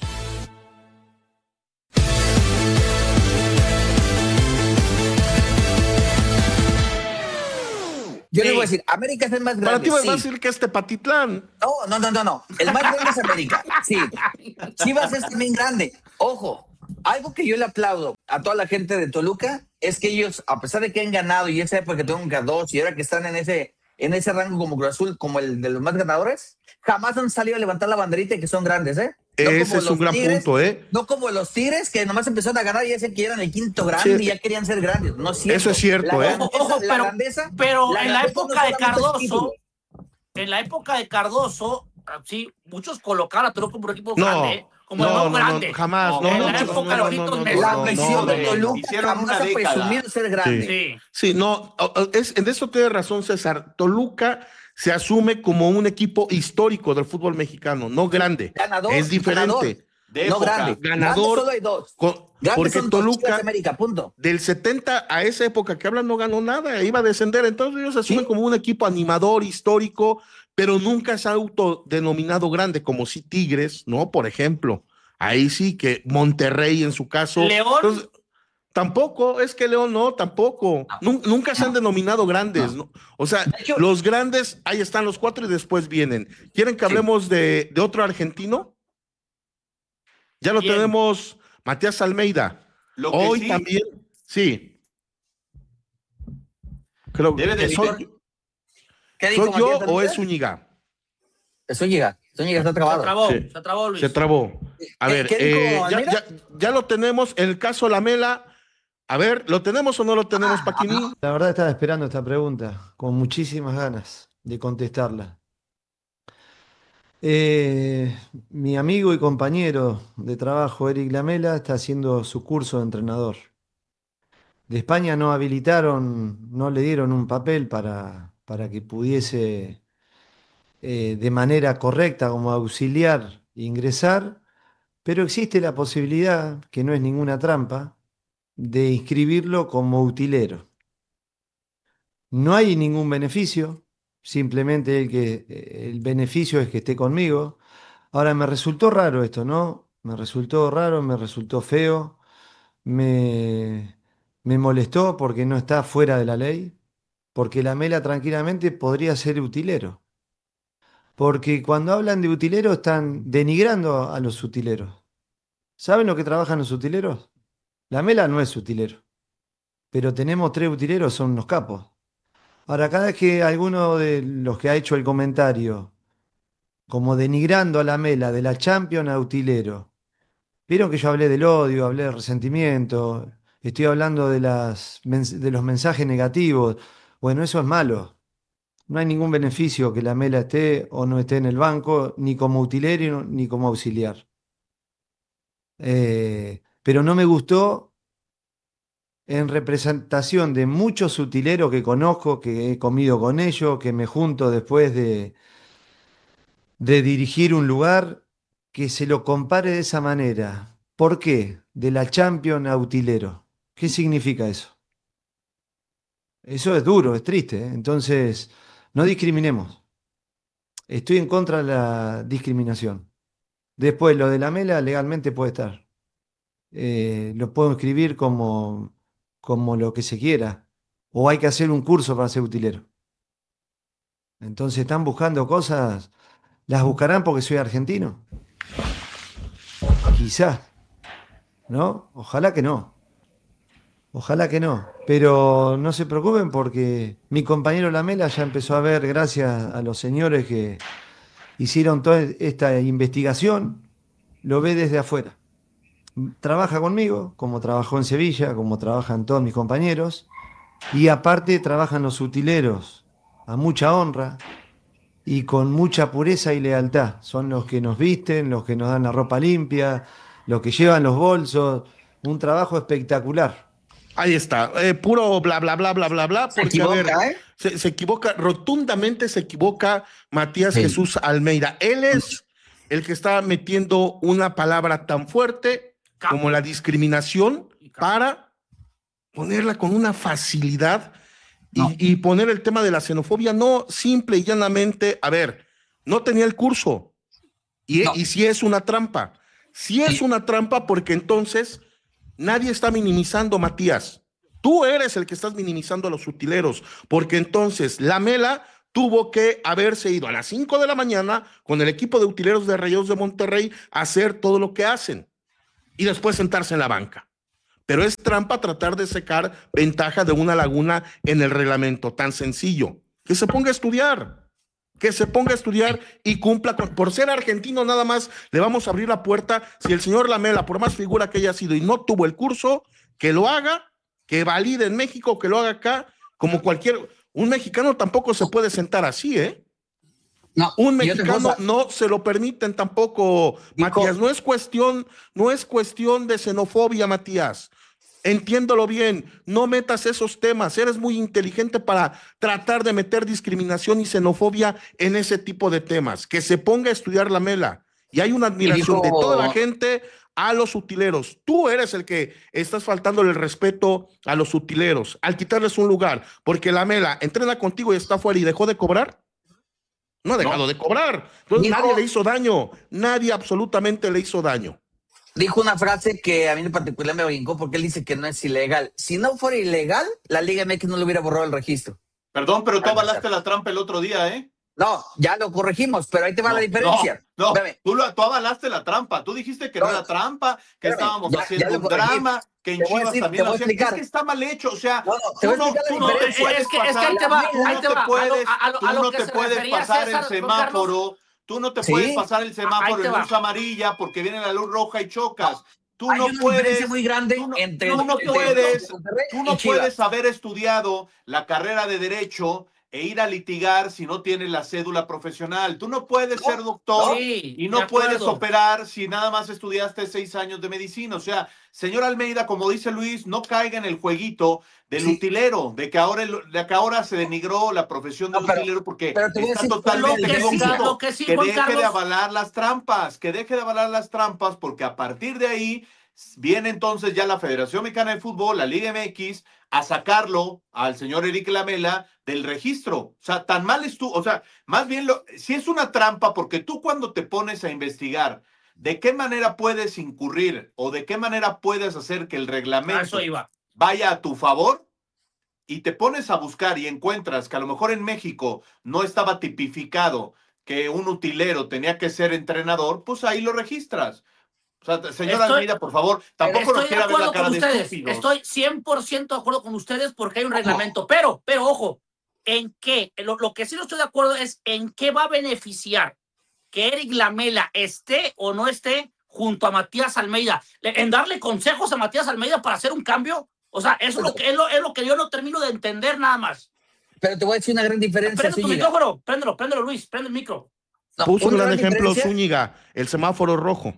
Speaker 2: Yo le voy a decir, América es el más grande.
Speaker 1: Para ti me
Speaker 2: sí.
Speaker 1: vas a decir que es Tepatitlán.
Speaker 2: No, no, no, no, no. El más grande es América. Sí. Chivas es también grande. Ojo, algo que yo le aplaudo a toda la gente de Toluca es que ellos, a pesar de que han ganado y esa época que tuvieron dos y ahora que están en ese, en ese rango como Cruz Azul, como el de los más ganadores, jamás han salido a levantar la banderita y que son grandes, ¿eh? No
Speaker 1: Ese es un gran
Speaker 2: tigres,
Speaker 1: punto, ¿eh?
Speaker 2: No como los Tigres, que nomás empezaron a ganar y ya se que eran el quinto grande
Speaker 1: Sí.
Speaker 2: y ya querían ser grandes. No es cierto.
Speaker 1: Eso es cierto,
Speaker 2: la
Speaker 1: ¿eh?
Speaker 2: grandeza-
Speaker 3: Ojo,
Speaker 2: la
Speaker 3: pero,
Speaker 2: grandeza-
Speaker 3: pero
Speaker 2: la
Speaker 3: en la
Speaker 2: grandeza
Speaker 3: época
Speaker 2: no
Speaker 3: de
Speaker 2: solamente es
Speaker 3: Cardoso,
Speaker 2: título.
Speaker 3: en la época de Cardoso, sí, muchos colocaron a Toluca como un equipo
Speaker 1: No,
Speaker 3: grande, como el
Speaker 1: no,
Speaker 3: más
Speaker 1: no,
Speaker 3: grande.
Speaker 1: no, jamás, no,
Speaker 3: en
Speaker 1: no,
Speaker 3: la
Speaker 1: no,
Speaker 3: época de
Speaker 1: no,
Speaker 3: Ojitos
Speaker 1: no, no,
Speaker 3: Mesa.
Speaker 2: La
Speaker 1: no,
Speaker 2: afición
Speaker 1: no,
Speaker 2: de
Speaker 1: no,
Speaker 2: Toluca
Speaker 4: hicieron
Speaker 2: jamás
Speaker 4: una
Speaker 2: ha
Speaker 4: década.
Speaker 2: presumido ser grande.
Speaker 3: Sí.
Speaker 1: Sí, no, o- o- es, en eso tiene razón César. Toluca se asume como un equipo histórico del fútbol mexicano, no grande.
Speaker 2: Ganador,
Speaker 1: es diferente.
Speaker 2: ganador.
Speaker 4: De
Speaker 2: No
Speaker 4: época.
Speaker 2: grande.
Speaker 1: Ganador.
Speaker 2: Grande solo hay dos.
Speaker 1: Con-
Speaker 2: Grandes
Speaker 1: porque
Speaker 2: son dos,
Speaker 1: Toluca,
Speaker 2: Chivas, América, punto.
Speaker 1: del setenta a esa época que hablan, no ganó nada, iba a descender. Entonces ellos se asumen
Speaker 2: Sí.
Speaker 1: como un equipo animador, histórico, pero nunca se ha autodenominado grande, como si Tigres, ¿no? Por ejemplo. Ahí sí que Monterrey en su caso.
Speaker 3: León.
Speaker 1: Entonces, tampoco, es que León no, tampoco. Nun- nunca se han denominado grandes, ¿no? O sea,
Speaker 2: De hecho-
Speaker 1: los grandes, ahí están los cuatro y después vienen. ¿Quieren que
Speaker 2: Sí.
Speaker 1: hablemos de, de otro argentino? Ya lo
Speaker 3: ¿Quién?
Speaker 1: tenemos, Matías Almeida.
Speaker 4: Lo que
Speaker 1: Hoy
Speaker 4: sí,
Speaker 1: también, sí. Creo
Speaker 4: Debe de
Speaker 1: que soy,
Speaker 4: ser-
Speaker 2: ¿Qué dijo
Speaker 1: ¿soy yo
Speaker 2: Matías
Speaker 1: o
Speaker 2: Almeida?
Speaker 1: es Zúñiga?
Speaker 2: Zúñiga. Zúñiga está
Speaker 3: Se
Speaker 2: trabado.
Speaker 3: trabó,
Speaker 1: Sí.
Speaker 3: se trabó Luis.
Speaker 1: Se trabó. A
Speaker 2: ¿Qué-
Speaker 1: ver,
Speaker 2: qué dijo
Speaker 1: eh, ya,
Speaker 2: Almeida?
Speaker 1: ya- ya lo tenemos, el caso Lamela. A ver, ¿lo tenemos o no lo tenemos, Paquini?
Speaker 16: La verdad estaba esperando esta pregunta, con muchísimas ganas de contestarla. Eh, mi amigo y compañero de trabajo, Eric Lamela, está haciendo su curso de entrenador. De España no habilitaron, no le dieron un papel para, para que pudiese eh, de manera correcta como auxiliar ingresar, pero existe la posibilidad, que no es ninguna trampa, de inscribirlo como utilero. No hay ningún beneficio, simplemente el, que, el beneficio es que esté conmigo. Ahora, me resultó raro esto, ¿no? Me resultó raro, me resultó feo, me, me molestó porque no está fuera de la ley, porque la Mela tranquilamente podría ser utilero. Porque cuando hablan de utilero están denigrando a los utileros. ¿Saben lo que trabajan los utileros? La Mela no es utilero, pero tenemos tres utileros, son unos capos. Ahora, cada vez que alguno de los que ha hecho el comentario, como denigrando a la Mela de la Champions a utilero, vieron que yo hablé del odio, hablé del resentimiento, estoy hablando de, las, mens- de los mensajes negativos. Bueno, eso es malo. No hay ningún beneficio que la Mela esté o no esté en el banco, ni como utilero ni como auxiliar. Eh, pero no me gustó en representación de muchos utileros que conozco, que he comido con ellos, que me junto después de, de dirigir un lugar, que se lo compare de esa manera. ¿Por qué? De la Champions a utilero. ¿Qué significa eso? Eso es duro, es triste, ¿eh? Entonces, no discriminemos. Estoy en contra de la discriminación. Después, lo de la Mela legalmente puede estar. Eh, lo puedo escribir como, como lo que se quiera, o hay que hacer un curso para ser utilero. Entonces están buscando cosas, las buscarán porque soy argentino. Quizás, ¿no? Ojalá que no. Ojalá que no. Pero no se preocupen porque mi compañero Lamela ya empezó a ver, gracias a los señores que hicieron toda esta investigación, lo ve desde afuera. Trabaja conmigo, como trabajó en Sevilla, como trabajan todos mis compañeros, y aparte trabajan los utileros a mucha honra y con mucha pureza y lealtad. Son los que nos visten, los que nos dan la ropa limpia, los que llevan los bolsos. Un trabajo espectacular.
Speaker 1: Ahí está, eh, puro bla, bla, bla, bla, bla, bla. Porque,
Speaker 2: Se equivoca,
Speaker 1: a ver,
Speaker 2: ¿eh?
Speaker 1: se, se equivoca, rotundamente se equivoca Matías
Speaker 2: Sí.
Speaker 1: Jesús Almeida. Él es el que está metiendo una palabra tan fuerte como la discriminación para ponerla con una facilidad y,
Speaker 2: No.
Speaker 1: y poner el tema de la xenofobia, no simple y llanamente, a ver, no tenía el curso. Y,
Speaker 2: No.
Speaker 1: y si es una trampa, si es
Speaker 2: Sí.
Speaker 1: una trampa porque entonces nadie está minimizando, Matías. Tú eres el que estás minimizando a los utileros, porque entonces Lamela tuvo que haberse ido a las cinco de la mañana con el equipo de utileros de Rayados de Monterrey a hacer todo lo que hacen y después sentarse en la banca. Pero es trampa tratar de sacar ventaja de una laguna en el reglamento, tan sencillo. Que se ponga a estudiar, que se ponga a estudiar y cumpla con, por ser argentino nada más, le vamos a abrir la puerta. Si el señor Lamela, por más figura que haya sido y no tuvo el curso, que lo haga, que valide en México, que lo haga acá, como cualquier, un mexicano tampoco se puede sentar así, ¿eh?
Speaker 2: No,
Speaker 1: Un
Speaker 2: y otra
Speaker 1: mexicano
Speaker 2: cosa,
Speaker 1: no se lo permiten tampoco,
Speaker 2: Nico.
Speaker 1: Matías. No es cuestión, no es cuestión de xenofobia, Matías. Entiéndolo bien, no metas esos temas. Eres muy inteligente para tratar de meter discriminación y xenofobia en ese tipo de temas. Que se ponga a estudiar Lamela. Y hay una admiración
Speaker 2: dijo-
Speaker 1: de toda la gente a los utileros. Tú eres el que estás faltándole el respeto a los utileros al quitarles un lugar, porque Lamela entrena contigo y está fuera y dejó de cobrar. No ha dejado
Speaker 4: No.
Speaker 1: de cobrar. Entonces
Speaker 2: Dijo-
Speaker 1: nadie le hizo daño. Nadie absolutamente le hizo daño.
Speaker 2: dijo una frase que a mí en particular me brincó porque él dice que no es ilegal. Si no fuera ilegal, la Liga M X no le hubiera borrado el registro.
Speaker 4: Perdón, pero tú
Speaker 2: Para
Speaker 4: avalaste
Speaker 2: empezar.
Speaker 4: la trampa el otro día, ¿eh?
Speaker 2: No, ya lo corregimos, pero ahí te va
Speaker 4: No,
Speaker 2: la diferencia.
Speaker 4: No, no,
Speaker 2: Espérame.
Speaker 4: tú, lo- tú avalaste la trampa. Tú dijiste que no,
Speaker 2: No,
Speaker 4: era trampa, que
Speaker 2: espérame,
Speaker 4: estábamos
Speaker 2: ya-
Speaker 4: haciendo
Speaker 2: ya lo
Speaker 4: un
Speaker 2: corregí.
Speaker 4: drama, que en
Speaker 2: Te voy a
Speaker 4: Chivas
Speaker 2: decir-
Speaker 4: también
Speaker 2: te
Speaker 4: lo
Speaker 2: voy a
Speaker 4: hacían. Es
Speaker 2: explicar.
Speaker 4: que está mal hecho. O sea,
Speaker 2: No, no, te
Speaker 4: tú
Speaker 2: voy a
Speaker 4: no,
Speaker 2: explicar la
Speaker 4: tú no te
Speaker 2: diferencia.
Speaker 4: puedes
Speaker 3: Es que- es que
Speaker 4: pasar.
Speaker 3: ahí te va,
Speaker 4: tú
Speaker 3: ahí
Speaker 4: no
Speaker 3: te
Speaker 4: te
Speaker 3: va. A lo-
Speaker 4: puedes,
Speaker 3: a lo-
Speaker 4: tú
Speaker 3: a lo
Speaker 4: no
Speaker 3: que
Speaker 4: te
Speaker 3: se
Speaker 4: puedes
Speaker 3: refería
Speaker 4: pasar
Speaker 3: César,
Speaker 4: el
Speaker 3: don
Speaker 4: semáforo. Tú no te
Speaker 2: Sí.
Speaker 4: puedes pasar el semáforo
Speaker 3: Ahí te
Speaker 4: en
Speaker 3: va.
Speaker 4: luz amarilla porque viene la luz roja y chocas. Tú
Speaker 2: Hay
Speaker 4: no
Speaker 2: una diferencia
Speaker 4: puedes.
Speaker 2: muy grande
Speaker 4: tú no-
Speaker 2: entre,
Speaker 4: tú no
Speaker 2: entre
Speaker 4: puedes,
Speaker 2: Monterrey
Speaker 4: tú
Speaker 2: y
Speaker 4: no
Speaker 2: Chivas.
Speaker 4: puedes haber estudiado la carrera de Derecho e ir a litigar si no tienes la cédula profesional. Tú no puedes
Speaker 2: No,
Speaker 4: ser doctor
Speaker 3: Sí,
Speaker 4: y
Speaker 3: de
Speaker 4: no puedes
Speaker 3: acuerdo.
Speaker 4: operar si nada más estudiaste seis años de medicina. O sea, señor Almeida, como dice Luis, no caiga en el jueguito del
Speaker 2: Sí.
Speaker 4: utilero, de que ahora el- de que ahora se denigró la profesión del
Speaker 2: No, pero-
Speaker 4: utilero porque
Speaker 2: pero te voy a
Speaker 4: está
Speaker 2: decir
Speaker 4: totalmente
Speaker 3: lo que sí,
Speaker 4: equivocado.
Speaker 3: lo que sí,
Speaker 4: que
Speaker 3: Juan
Speaker 4: deje de
Speaker 3: Carlos.
Speaker 4: avalar las trampas, que deje de avalar las trampas, porque a partir de ahí viene entonces ya la Federación Mexicana de Fútbol, la Liga M X, a sacarlo al señor Eric Lamela del registro. O sea, tan mal es tú, o sea, más bien, lo, si es una trampa, porque tú cuando te pones a investigar de qué manera puedes incurrir o de qué manera puedes hacer que el
Speaker 3: A
Speaker 4: reglamento
Speaker 3: eso iba.
Speaker 4: vaya a tu favor y te pones a buscar y encuentras que a lo mejor en México no estaba tipificado que un utilero tenía que ser entrenador, pues ahí lo registras. O sea, señor
Speaker 3: Estoy-
Speaker 4: Almeida, por favor, tampoco
Speaker 3: Estoy
Speaker 4: nos
Speaker 3: de
Speaker 4: quiera ver
Speaker 3: acuerdo
Speaker 4: la cara
Speaker 3: con
Speaker 4: de
Speaker 3: ustedes.
Speaker 4: estúpidos.
Speaker 3: Estoy cien por ciento de acuerdo con ustedes porque hay un reglamento. Pero, pero ojo, ¿en qué? Lo, lo que sí no estoy de acuerdo es en qué va a beneficiar que Eric Lamela esté o no esté junto a Matías Almeida. Le- En darle consejos a Matías Almeida para hacer un cambio. O sea, eso es lo que, es lo, es lo que yo no termino de entender nada más.
Speaker 2: Pero te voy a decir una gran diferencia.
Speaker 3: Prende tu
Speaker 2: Zúñiga.
Speaker 3: micrófono, préndelo, préndelo, Luis, prende el micro.
Speaker 2: No,
Speaker 1: Puso un
Speaker 2: una
Speaker 1: gran ejemplo
Speaker 2: diferencia-
Speaker 1: Zúñiga, el semáforo rojo.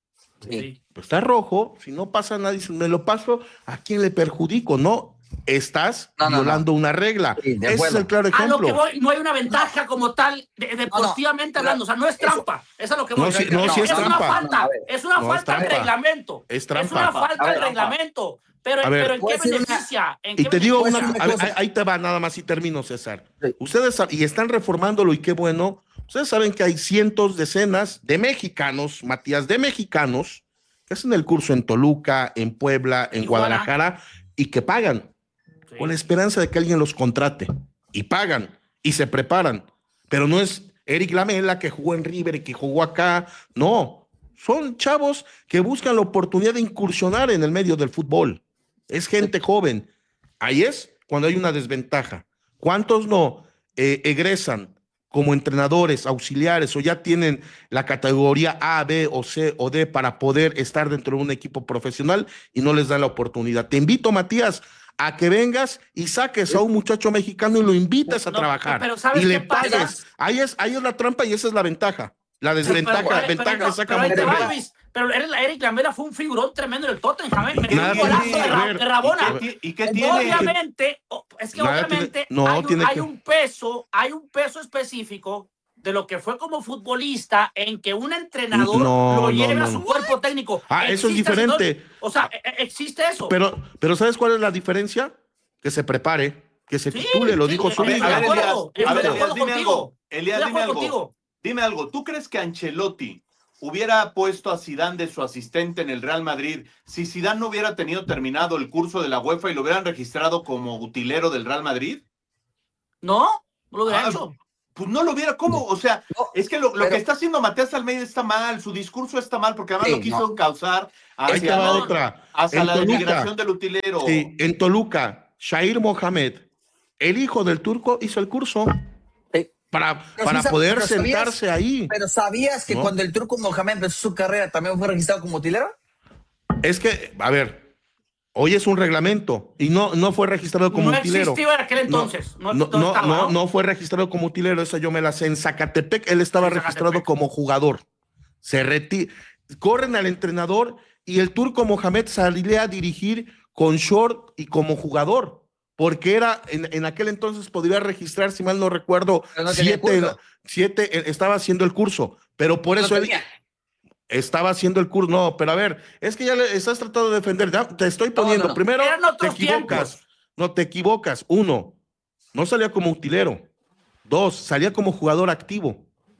Speaker 2: Sí.
Speaker 1: Pues está rojo, si no pasa nada, dice, me lo paso, ¿a quién le perjudico? No, estás
Speaker 2: No, no,
Speaker 1: violando una regla.
Speaker 2: Sí, de
Speaker 1: Ese es
Speaker 2: acuerdo.
Speaker 1: el claro
Speaker 3: A lo que
Speaker 1: ejemplo.
Speaker 3: voy, no hay una ventaja como tal, de- deportivamente hablando. O sea, no es trampa. Eso es lo que voy.
Speaker 1: No, sí- no, sí es
Speaker 3: una
Speaker 1: trampa.
Speaker 3: falta.
Speaker 2: A ver.
Speaker 3: Es una
Speaker 1: No, es
Speaker 3: falta de
Speaker 1: trampa.
Speaker 3: reglamento.
Speaker 1: Es
Speaker 3: Es
Speaker 1: trampa.
Speaker 3: una falta
Speaker 2: A ver,
Speaker 3: de reglamento. Pero,
Speaker 1: A ver.
Speaker 3: pero ¿en
Speaker 2: Voy
Speaker 3: qué
Speaker 2: a decir una-
Speaker 3: beneficia? ¿En
Speaker 1: Y
Speaker 3: qué
Speaker 1: te digo
Speaker 2: Voy a
Speaker 1: una,
Speaker 2: decir una
Speaker 1: a ver,
Speaker 2: cosa.
Speaker 1: ahí te va nada más y termino, César.
Speaker 2: Sí.
Speaker 1: Ustedes sab- y están reformándolo y qué bueno. Ustedes saben que hay cientos, decenas de mexicanos, Matías, de mexicanos que hacen el curso en Toluca, en Puebla, en
Speaker 3: Tijuana.
Speaker 1: Guadalajara y que pagan. sí. con la esperanza de que alguien los contrate. Y pagan, y se preparan. Pero no es Eric Lamela que jugó en River y que jugó acá. No, son chavos que buscan la oportunidad de incursionar en el medio del fútbol. Es gente joven. Ahí es cuando hay una desventaja. ¿Cuántos no eh, egresan como entrenadores, auxiliares, o ya tienen la categoría A, B o C o D para poder estar dentro de un equipo profesional y no les dan la oportunidad? Te invito, Matías, a que vengas y saques a un muchacho mexicano y lo invites a
Speaker 3: No,
Speaker 1: trabajar
Speaker 3: pero ¿sabes
Speaker 1: y
Speaker 3: qué
Speaker 1: le
Speaker 3: pasa?
Speaker 1: pagues. Ahí es, ahí es la trampa y esa es la ventaja. La desventaja,
Speaker 3: Pero, pero,
Speaker 1: ventaja
Speaker 3: pero,
Speaker 1: le saca
Speaker 3: pero ahí te va,
Speaker 1: Monterrey.
Speaker 3: Luis. Pero Eric, Eric Lamela fue un figurón tremendo en el Tottenham. ¿eh? Metió
Speaker 1: Nada
Speaker 3: un golazo
Speaker 1: tiene
Speaker 3: de,
Speaker 1: que
Speaker 3: Ra-
Speaker 1: ver.
Speaker 3: de Rabona.
Speaker 4: ¿Y qué, y qué
Speaker 3: Entonces,
Speaker 4: tiene?
Speaker 3: obviamente, oh, es que
Speaker 1: Nada
Speaker 3: obviamente
Speaker 1: tiene- no,
Speaker 3: hay, un,
Speaker 1: tiene
Speaker 3: hay
Speaker 1: que-
Speaker 3: un peso, hay un peso específico de lo que fue como futbolista en que un entrenador
Speaker 1: No,
Speaker 3: lo
Speaker 1: no,
Speaker 3: lleve
Speaker 1: no,
Speaker 3: a su
Speaker 1: no.
Speaker 3: cuerpo técnico.
Speaker 1: Ah, eso es
Speaker 3: Existe,
Speaker 1: diferente.
Speaker 3: señor, o sea, e- e- existe eso.
Speaker 1: Pero, pero ¿sabes cuál es la diferencia? Que se prepare, que se
Speaker 3: Sí,
Speaker 1: titule, lo
Speaker 3: sí,
Speaker 1: dijo
Speaker 3: a ver,
Speaker 1: Zúñiga.
Speaker 3: a
Speaker 4: A ver,
Speaker 3: de
Speaker 4: Elías,
Speaker 3: acuerdo,
Speaker 4: a ver,
Speaker 3: estoy de
Speaker 4: Elías,
Speaker 3: acuerdo
Speaker 4: dime
Speaker 3: contigo.
Speaker 4: algo. Elías,
Speaker 3: Estoy de
Speaker 4: dime
Speaker 3: acuerdo
Speaker 4: algo.
Speaker 3: contigo.
Speaker 4: Dime algo. ¿Tú crees que Ancelotti hubiera puesto a Zidane de su asistente en el Real Madrid si Zidane no hubiera tenido terminado el curso de la UEFA y lo hubieran registrado como utilero del Real Madrid?
Speaker 3: No, no lo hubiera
Speaker 4: Ah,
Speaker 3: hecho.
Speaker 4: Pues no lo hubiera, ¿cómo? O sea, es que lo, lo
Speaker 2: pero-
Speaker 4: que está haciendo Matías Almeida está mal, su discurso está mal, porque además
Speaker 2: Sí,
Speaker 4: lo quiso
Speaker 2: no.
Speaker 4: encauzar
Speaker 1: Ahí te
Speaker 4: hacia,
Speaker 1: va
Speaker 4: la,
Speaker 1: otra.
Speaker 4: hacia
Speaker 1: En
Speaker 4: la
Speaker 1: Toluca.
Speaker 4: denigración del utilero.
Speaker 1: Sí, en Toluca, Shair Mohamed, el hijo del turco, hizo el curso
Speaker 2: Sí.
Speaker 1: para,
Speaker 2: Pero
Speaker 1: para
Speaker 2: sí sab-
Speaker 1: poder
Speaker 2: pero sabías-
Speaker 1: sentarse ahí.
Speaker 2: Pero ¿sabías que
Speaker 1: ¿No?
Speaker 2: cuando el turco Mohamed empezó su carrera también fue registrado como utilero?
Speaker 1: Es que, a ver, hoy es un reglamento y no, no fue registrado como
Speaker 3: No
Speaker 1: utilero.
Speaker 3: existió en aquel entonces.
Speaker 1: No,
Speaker 3: No,
Speaker 1: no, no,
Speaker 3: estaba,
Speaker 1: no, no fue registrado como utilero, eso yo me la sé. En Zacatepec él estaba
Speaker 3: En
Speaker 1: registrado
Speaker 3: Zacatepec.
Speaker 1: como jugador. Se reti- corren al entrenador y el turco Mohamed salía a dirigir con short y como jugador. Porque era, en, en aquel entonces podría registrar, si mal no recuerdo,
Speaker 2: Pero no tenía
Speaker 1: siete,
Speaker 2: curso.
Speaker 1: siete, eh, estaba haciendo el curso. Pero por eso
Speaker 2: No
Speaker 1: él
Speaker 2: tenía.
Speaker 1: estaba haciendo el curso. No, pero a ver, es que ya le estás tratando de defender. Ya te estoy
Speaker 2: No,
Speaker 1: poniendo.
Speaker 2: no, no.
Speaker 1: Primero,
Speaker 3: Eran
Speaker 1: te
Speaker 3: otros
Speaker 1: equivocas.
Speaker 3: tiempos.
Speaker 1: No, te equivocas. Uno, no salía como utilero. Dos, salía como jugador activo.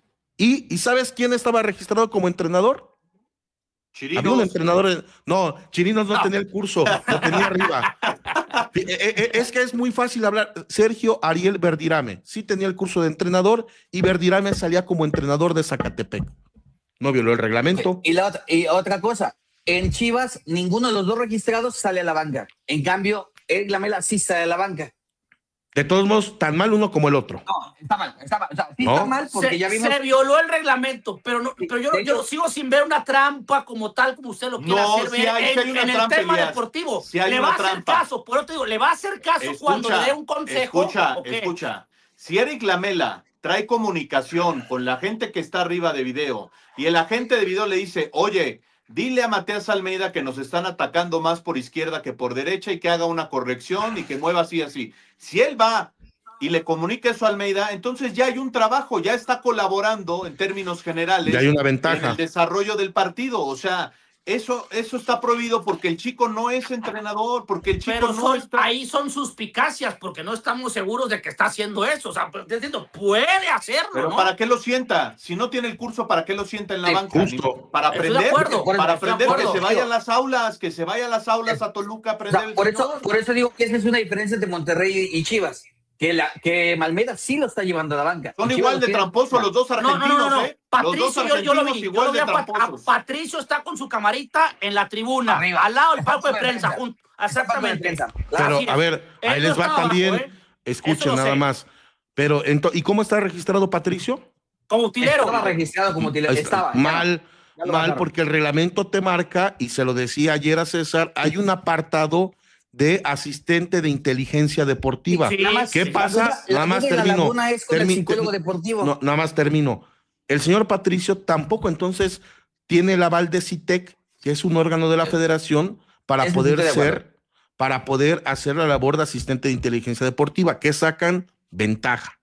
Speaker 1: ¿Y, ¿y sabes quién estaba registrado como entrenador?
Speaker 4: Chirinos.
Speaker 1: Había un entrenador. en- No, Chirinos no,
Speaker 3: No.
Speaker 1: tenía el curso, lo tenía arriba. Eh, eh, eh, Es que es muy fácil hablar. Sergio Ariel Verdirame sí tenía el curso de entrenador y Verdirame salía como entrenador de Zacatepec. No violó el reglamento.
Speaker 2: Y, la otra, y otra cosa, en Chivas ninguno de los dos registrados sale a la banca. En cambio, Eric Lamela sí sale a la banca.
Speaker 1: De todos modos, tan mal uno como el otro.
Speaker 2: No, está mal, está mal. O sea, sí
Speaker 1: ¿No?
Speaker 2: está mal porque
Speaker 3: se,
Speaker 2: ya vimos.
Speaker 3: se violó el reglamento, pero no,
Speaker 2: Sí,
Speaker 3: pero yo,
Speaker 2: de hecho-
Speaker 3: yo sigo sin ver una trampa como tal, como usted lo quiere
Speaker 4: No,
Speaker 3: hacer
Speaker 4: sí
Speaker 3: ver
Speaker 4: hay- sí
Speaker 3: en,
Speaker 4: hay una
Speaker 3: en el
Speaker 4: trampa,
Speaker 3: tema
Speaker 4: Elías.
Speaker 3: deportivo.
Speaker 4: Sí hay
Speaker 3: le
Speaker 4: una
Speaker 3: va a hacer
Speaker 4: trampa.
Speaker 3: caso, por eso te digo, le va a hacer caso cuando le dé un consejo.
Speaker 4: Escucha,
Speaker 3: ¿o qué?
Speaker 4: escucha. Si Eric Lamela trae comunicación con la gente que está arriba de video y el agente de video le dice, oye, dile a Matías Almeida que nos están atacando más por izquierda que por derecha y que haga una corrección y que mueva así, así. Si él va y le comunica eso a Almeida, entonces ya hay un trabajo, ya está colaborando en términos generales
Speaker 1: Ya hay una
Speaker 4: en
Speaker 1: ventaja.
Speaker 4: el desarrollo del partido. O sea, eso, eso está prohibido porque el chico no es entrenador, porque el chico
Speaker 3: Pero
Speaker 4: no
Speaker 3: son,
Speaker 4: está...
Speaker 3: ahí son suspicacias, porque no estamos seguros de que está haciendo eso. O sea, pero te entiendo, puede hacerlo,
Speaker 4: Pero
Speaker 3: ¿no?
Speaker 4: ¿para qué lo sienta? Si no tiene el curso, ¿para qué lo sienta en la
Speaker 2: Sí,
Speaker 4: banca?
Speaker 1: justo.
Speaker 4: Para
Speaker 3: Estoy de
Speaker 4: aprender,
Speaker 3: acuerdo,
Speaker 4: para
Speaker 3: estoy de
Speaker 4: aprender que
Speaker 3: acuerdo.
Speaker 4: se vaya a las aulas, que se vaya a las aulas a Toluca a
Speaker 2: O
Speaker 4: aprender
Speaker 2: sea,
Speaker 4: el
Speaker 2: por, eso,
Speaker 4: señor.
Speaker 2: por eso digo que esa es una diferencia entre Monterrey y Chivas. Que, la, que Malmeda sí lo está llevando a la banca.
Speaker 4: Son
Speaker 2: Y Chivas
Speaker 4: igual
Speaker 2: lo
Speaker 4: de
Speaker 2: tiene-
Speaker 4: tramposos los dos
Speaker 3: No,
Speaker 4: argentinos,
Speaker 3: no, no, no, no.
Speaker 4: ¿eh? Los dos
Speaker 3: Patricio, yo, yo lo
Speaker 4: argentinos
Speaker 3: vi. Yo
Speaker 4: igual
Speaker 3: lo vi
Speaker 4: de
Speaker 3: a, Pat- a
Speaker 4: tramposos.
Speaker 3: Patricio está con su camarita en la tribuna,
Speaker 2: Arriba.
Speaker 3: al lado del palco de
Speaker 2: Está
Speaker 3: prensa,
Speaker 2: en
Speaker 3: junto.
Speaker 2: Está en
Speaker 3: Exactamente.
Speaker 2: prensa.
Speaker 1: Pero,
Speaker 3: Así es.
Speaker 1: a ver,
Speaker 3: Él
Speaker 1: ahí
Speaker 3: no
Speaker 1: les va
Speaker 3: está
Speaker 1: también.
Speaker 3: abajo, ¿eh? Eso
Speaker 1: Escuchen
Speaker 3: lo
Speaker 1: nada
Speaker 3: sé.
Speaker 1: más. Pero, ento- ¿y cómo está registrado Patricio?
Speaker 3: Como utilero.
Speaker 2: Estaba registrado como utilero.
Speaker 1: Está-
Speaker 2: Estaba. ya no.
Speaker 1: mal,
Speaker 2: Ya lo
Speaker 1: mal,
Speaker 2: bajaron.
Speaker 1: porque el reglamento te marca, y se lo decía ayer a César, hay un apartado de asistente de inteligencia deportiva.
Speaker 3: Sí,
Speaker 2: Nada más-
Speaker 1: ¿Qué
Speaker 3: sí.
Speaker 1: pasa?
Speaker 2: La duda- la
Speaker 1: nada más
Speaker 2: duda y la
Speaker 1: termino.
Speaker 2: laguna es con el
Speaker 1: Termi-
Speaker 2: psicólogo deportivo.
Speaker 1: No, nada más termino. El señor Patricio tampoco entonces tiene el aval de CITEC, que es un órgano de la federación, para
Speaker 2: Eso sí
Speaker 1: poder
Speaker 2: estoy de acuerdo.
Speaker 1: ser, para poder hacer la labor de asistente de inteligencia deportiva, que sacan ventaja.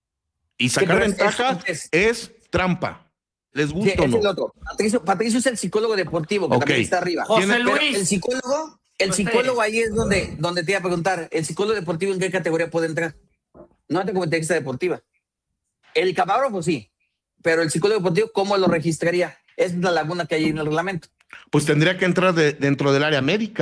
Speaker 1: Y sacar
Speaker 2: pero es-
Speaker 1: ventaja
Speaker 2: es-
Speaker 1: es, trampa. ¿Les
Speaker 2: Sí,
Speaker 1: gusta o
Speaker 2: es
Speaker 1: no?
Speaker 2: el otro. Patricio, Patricio es el psicólogo deportivo que
Speaker 1: Ok.
Speaker 2: también está arriba.
Speaker 3: José
Speaker 1: ¿Quién es-
Speaker 2: Pero
Speaker 3: Luis.
Speaker 2: el psicólogo, el
Speaker 3: No sé.
Speaker 2: psicólogo ahí es donde, donde te iba a preguntar, ¿el psicólogo deportivo en qué categoría puede entrar? No entra como inteligencia deportiva. El camarógrafo sí, pero el psicólogo deportivo, ¿cómo lo registraría? Es la laguna que hay en el reglamento.
Speaker 1: Pues tendría que entrar de- dentro del área médica.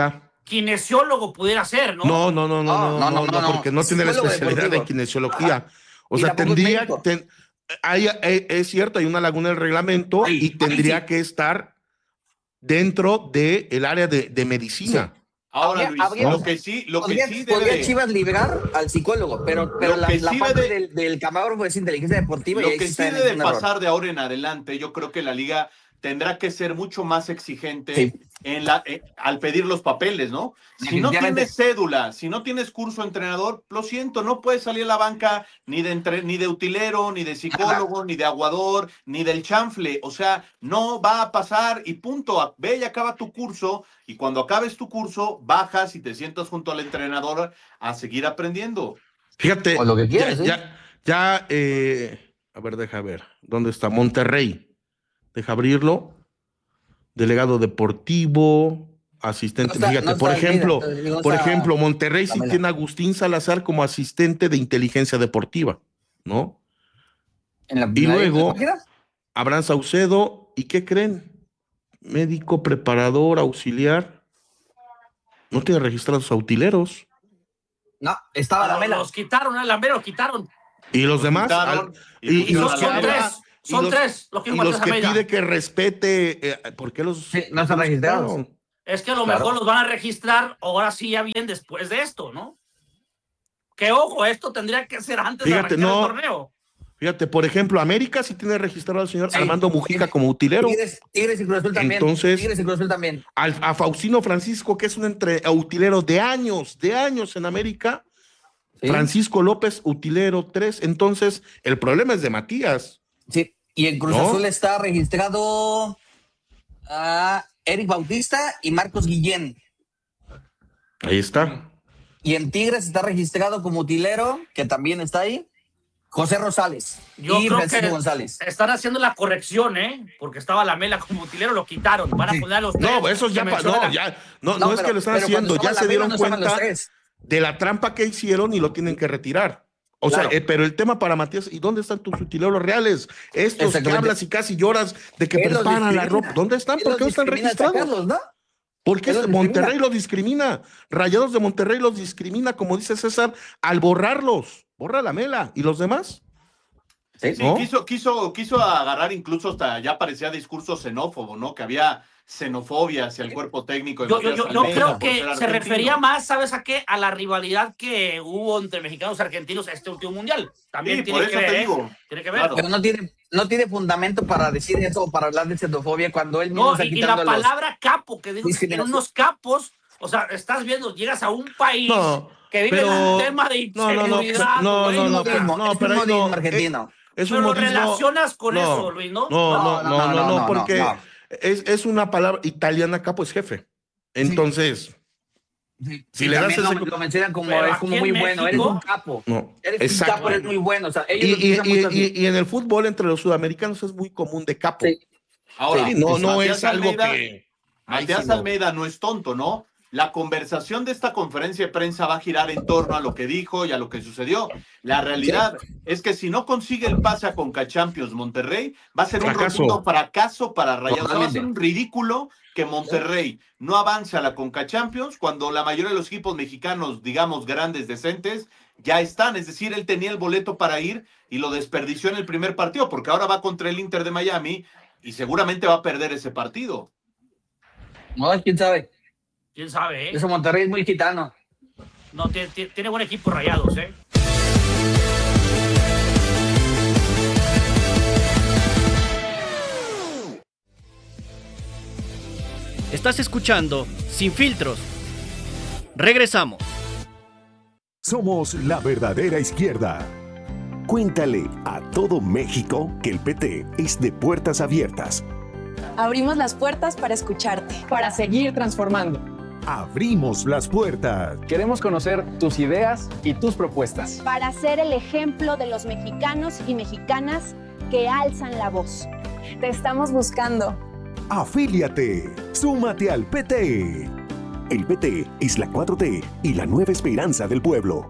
Speaker 3: kinesiólogo pudiera ser, ¿no?
Speaker 1: No, no, no, no,
Speaker 2: No,
Speaker 1: no,
Speaker 2: no,
Speaker 1: no,
Speaker 2: no, no,
Speaker 1: porque no tiene la
Speaker 2: psicólogo
Speaker 1: especialidad
Speaker 2: deportivo.
Speaker 1: de kinesiología. O
Speaker 2: Y
Speaker 1: sea,
Speaker 2: tampoco es
Speaker 1: tendría,
Speaker 2: médico.
Speaker 1: ten- hay- hay- es cierto, hay una laguna en el reglamento
Speaker 2: Ahí,
Speaker 1: y
Speaker 2: ahí
Speaker 1: tendría
Speaker 2: sí.
Speaker 1: que estar dentro del área de, de medicina.
Speaker 4: Ahora,
Speaker 2: Habría-
Speaker 4: Luis,
Speaker 2: habría-
Speaker 4: lo que sí, lo que
Speaker 2: podría,
Speaker 4: sí
Speaker 2: podría
Speaker 4: debe,
Speaker 2: Chivas librar al psicólogo, pero, pero
Speaker 4: Lo
Speaker 2: la,
Speaker 4: que
Speaker 2: la
Speaker 4: sí
Speaker 2: parte
Speaker 4: debe-
Speaker 2: del, del camarógrafo es inteligencia deportiva
Speaker 4: lo
Speaker 2: y ahí
Speaker 4: que
Speaker 2: sí
Speaker 4: sí
Speaker 2: está
Speaker 4: debe
Speaker 2: en un error.
Speaker 4: pasar de ahora en adelante, yo creo que la liga tendrá que ser mucho más exigente
Speaker 2: Sí.
Speaker 4: en la, eh, al pedir los papeles, ¿no? Si no
Speaker 2: Definitivamente.
Speaker 4: tienes cédula, si no tienes curso de entrenador, lo siento, no puedes salir a la banca ni de, entre, ni de utilero, ni de psicólogo, ni de aguador, ni del chanfle. O sea, no va a pasar y punto. Ve y acaba tu curso y cuando acabes tu curso, bajas y te sientas junto al entrenador a seguir aprendiendo.
Speaker 1: Fíjate,
Speaker 2: O lo que
Speaker 1: ya,
Speaker 2: quieras, ¿eh?
Speaker 1: ya, ya, eh, a ver, deja ver, ¿dónde está? Monterrey. Deja abrirlo. Delegado deportivo, asistente.
Speaker 2: No está-
Speaker 1: Fíjate,
Speaker 2: no
Speaker 1: por
Speaker 2: está
Speaker 1: ejemplo,
Speaker 2: Almeida, no
Speaker 1: por
Speaker 2: está
Speaker 1: ejemplo, Monterrey sí
Speaker 2: Lamela.
Speaker 1: tiene a Agustín Salazar como asistente de inteligencia deportiva, ¿no?
Speaker 2: En la,
Speaker 1: Y
Speaker 2: en la-
Speaker 1: luego,
Speaker 2: ¿en la-
Speaker 1: Abraham Saucedo, ¿y qué creen? Médico, preparador, auxiliar. No tiene registrados autileros.
Speaker 2: No, estaba
Speaker 3: Ah,
Speaker 2: la mela.
Speaker 3: Los quitaron, a Lamela lo quitaron.
Speaker 1: Y los
Speaker 4: Los
Speaker 1: demás.
Speaker 4: quitaron,
Speaker 1: al-
Speaker 4: y
Speaker 1: y, y
Speaker 4: pusieron
Speaker 1: los
Speaker 4: a
Speaker 1: que
Speaker 3: Son
Speaker 4: Lamela.
Speaker 1: habla-
Speaker 3: tres,
Speaker 1: y
Speaker 3: son
Speaker 1: los-
Speaker 3: tres. Los que
Speaker 1: y
Speaker 3: dijo
Speaker 1: los
Speaker 3: Matías
Speaker 1: que
Speaker 3: Almeida.
Speaker 1: pide que respete. eh, ¿Por qué los.?
Speaker 2: Sí, no están
Speaker 1: por qué los
Speaker 2: registrados.
Speaker 1: quitaron?
Speaker 3: Es que a lo
Speaker 2: Claro.
Speaker 3: mejor los van a registrar ahora sí ya bien después de esto, ¿no? Que ojo, esto tendría que ser antes
Speaker 1: Fíjate,
Speaker 3: de arrancar
Speaker 1: no.
Speaker 3: el torneo.
Speaker 1: Fíjate, por ejemplo, América sí tiene registrado al señor
Speaker 2: Sí.
Speaker 1: Armando Mujica como utilero.
Speaker 2: Tigres, Tigres y Cruz Azul también.
Speaker 1: Entonces-
Speaker 2: Tigres y Cruz Azul también.
Speaker 1: Al- a Faustino Francisco, que es un entre, utilero de años, de años en América.
Speaker 2: Sí.
Speaker 1: Francisco López, utilero tres. Entonces, el problema es de Matías.
Speaker 2: Sí. Y en Cruz
Speaker 1: ¿No?
Speaker 2: Azul está registrado a Eric Bautista y Marcos Guillén.
Speaker 1: Ahí está.
Speaker 2: Y en Tigres está registrado como utilero, que también está ahí, José Rosales
Speaker 3: Yo
Speaker 2: y
Speaker 3: creo
Speaker 2: Francisco
Speaker 3: que
Speaker 2: González.
Speaker 3: están haciendo la corrección, ¿eh? Porque estaba Lamela como utilero, lo quitaron. Van a
Speaker 2: Sí.
Speaker 3: poner a los tres.
Speaker 1: No, eso ya,
Speaker 3: que
Speaker 1: pa- no,
Speaker 3: mencionan.
Speaker 1: ya, no, no,
Speaker 2: No,
Speaker 1: es
Speaker 2: pero-
Speaker 1: que lo están
Speaker 2: pero cuando
Speaker 1: haciendo, ya
Speaker 2: estaba
Speaker 1: se
Speaker 2: la
Speaker 1: dieron
Speaker 2: Mela no estaban los
Speaker 1: cuenta
Speaker 2: tres.
Speaker 1: de la trampa que hicieron y lo tienen que retirar. O
Speaker 2: Claro.
Speaker 1: sea, eh, pero el tema para Matías, ¿y dónde están tus utileros reales? Estos que
Speaker 2: Exactamente.
Speaker 1: hablas y casi lloras de que
Speaker 2: Él los
Speaker 1: preparan la
Speaker 2: discrimina.
Speaker 1: ropa. ¿Dónde están?
Speaker 2: Él
Speaker 1: ¿Por
Speaker 2: los
Speaker 1: qué no están
Speaker 2: discrimina al
Speaker 1: registrados?
Speaker 2: sacarlos, ¿no?
Speaker 1: ¿Por qué
Speaker 2: Él los
Speaker 1: Monterrey
Speaker 2: discrimina.
Speaker 1: los discrimina? Rayados de Monterrey los discrimina, como dice César, al borrarlos. Borra la mela. ¿Y los demás?
Speaker 2: Sí.
Speaker 4: Sí,
Speaker 1: ¿no?
Speaker 4: quiso, quiso, quiso agarrar incluso hasta ya parecía discurso xenófobo, ¿no? Que había xenofobia hacia el cuerpo técnico. de
Speaker 3: Yo, yo,
Speaker 4: Matías
Speaker 3: yo, yo
Speaker 4: Almeida
Speaker 3: creo
Speaker 4: por
Speaker 3: que
Speaker 4: ser
Speaker 3: se
Speaker 4: argentino.
Speaker 3: refería más, ¿sabes a qué? A la rivalidad que hubo entre mexicanos y argentinos este último mundial. También
Speaker 4: Sí,
Speaker 3: tiene
Speaker 4: por
Speaker 3: que
Speaker 4: eso
Speaker 3: ver,
Speaker 4: te
Speaker 3: ¿eh?
Speaker 4: digo.
Speaker 3: Tiene que ver.
Speaker 4: Claro.
Speaker 2: Pero no tiene, no tiene fundamento para decir eso o para hablar de xenofobia cuando él mismo
Speaker 3: No,
Speaker 2: está
Speaker 3: y, y
Speaker 2: quitando
Speaker 3: la
Speaker 2: a los-
Speaker 3: palabra capo, que dijo que tiene
Speaker 2: discriminación.
Speaker 3: unos capos, o sea, estás viendo, llegas a un país
Speaker 1: No,
Speaker 3: que vive
Speaker 1: pero-
Speaker 3: en un tema de
Speaker 1: no, no, no,
Speaker 3: inseguridad.
Speaker 1: no,
Speaker 3: güey,
Speaker 1: no,
Speaker 3: o
Speaker 1: no,
Speaker 3: sea,
Speaker 1: pero- no,
Speaker 2: es
Speaker 1: pero
Speaker 2: un
Speaker 1: ahí no,
Speaker 2: modismo argentino.
Speaker 1: Es un
Speaker 3: pero
Speaker 1: modismo.
Speaker 3: relacionas con
Speaker 1: no,
Speaker 3: eso, Luis, ¿no?
Speaker 1: No, no, no, no, no,
Speaker 2: no,
Speaker 1: porque
Speaker 2: no.
Speaker 1: Es, es una palabra italiana, capo es jefe. Entonces,
Speaker 2: Sí.
Speaker 1: si
Speaker 2: Y
Speaker 1: le das
Speaker 2: también
Speaker 1: ese-
Speaker 2: lo, lo mencionan como,
Speaker 3: Pero
Speaker 2: es
Speaker 3: aquí
Speaker 2: como
Speaker 3: en
Speaker 2: muy bueno, eres
Speaker 3: México-
Speaker 2: un capo.
Speaker 1: no,
Speaker 2: Eres
Speaker 1: exacto.
Speaker 2: un capo, eres muy bueno. O sea, ellos
Speaker 1: Y,
Speaker 2: lo
Speaker 1: y-
Speaker 2: utilizan
Speaker 1: y-
Speaker 2: mucho así.
Speaker 1: y- y en el fútbol entre los sudamericanos es muy común de capo.
Speaker 2: Sí.
Speaker 4: Ahora,
Speaker 1: Sí, no,
Speaker 4: pues,
Speaker 1: no
Speaker 4: Matías
Speaker 1: es algo
Speaker 4: Almeida-
Speaker 1: que. Ay,
Speaker 4: Matías
Speaker 1: sí, no.
Speaker 4: Almeida no es tonto, ¿no? La conversación de esta conferencia de prensa va a girar en torno a lo que dijo y a lo que sucedió. La realidad es que si no consigue el pase a Conca Champions Monterrey, va a ser un
Speaker 1: Fracaso.
Speaker 4: rotundo fracaso para Rayados. O sea, va a ser
Speaker 2: Totalmente.
Speaker 4: un ridículo que Monterrey no avance a la Conca Champions cuando la mayoría de los equipos mexicanos, digamos grandes, decentes, ya están. Es decir, él tenía el boleto para ir y lo desperdició en el primer partido, porque ahora va contra el Inter de Miami y seguramente va a perder ese partido.
Speaker 2: No, quién sabe.
Speaker 3: ¿Quién sabe, eh?
Speaker 2: Eso Monterrey es muy gitano.
Speaker 3: No, tiene, tiene- tiene buen equipo Rayados, ¿eh?
Speaker 6: Estás escuchando Sin Filtros. Regresamos.
Speaker 17: Somos la verdadera izquierda. Cuéntale a todo México que el P T es de puertas abiertas.
Speaker 18: Abrimos las puertas para escucharte.
Speaker 19: Para seguir transformando.
Speaker 17: Abrimos las puertas.
Speaker 19: Queremos conocer tus ideas y tus propuestas.
Speaker 20: Para ser el ejemplo de los mexicanos y mexicanas que alzan la voz.
Speaker 18: Te estamos buscando.
Speaker 17: Afíliate. Súmate al P T. El P T es la cuatro T y la nueva esperanza del pueblo.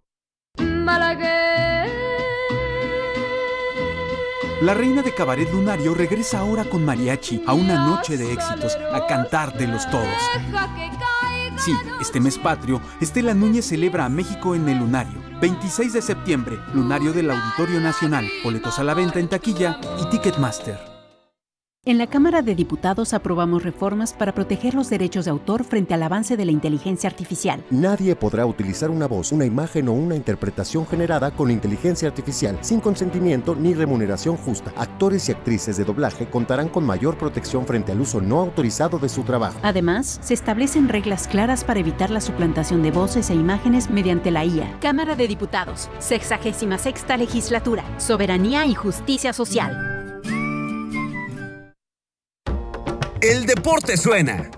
Speaker 15: La reina de cabaret lunario regresa ahora con mariachi a una noche de éxitos a cantártelos todos. sí, este mes patrio, Estela Núñez celebra a México en el Lunario. veintiséis de septiembre, Lunario del Auditorio Nacional. Boletos a la venta en taquilla y Ticketmaster.
Speaker 21: En la Cámara de Diputados aprobamos reformas para proteger los derechos de autor frente al avance de la inteligencia artificial.
Speaker 22: Nadie podrá utilizar una voz, una imagen o una interpretación generada con inteligencia artificial sin consentimiento ni remuneración justa. Actores y actrices de doblaje contarán con mayor protección frente al uso no autorizado de su trabajo.
Speaker 21: Además, se establecen reglas claras para evitar la suplantación de voces e imágenes mediante la I A.
Speaker 23: Cámara de Diputados, sexagésima sexta legislatura, soberanía y justicia social.
Speaker 24: El deporte suena.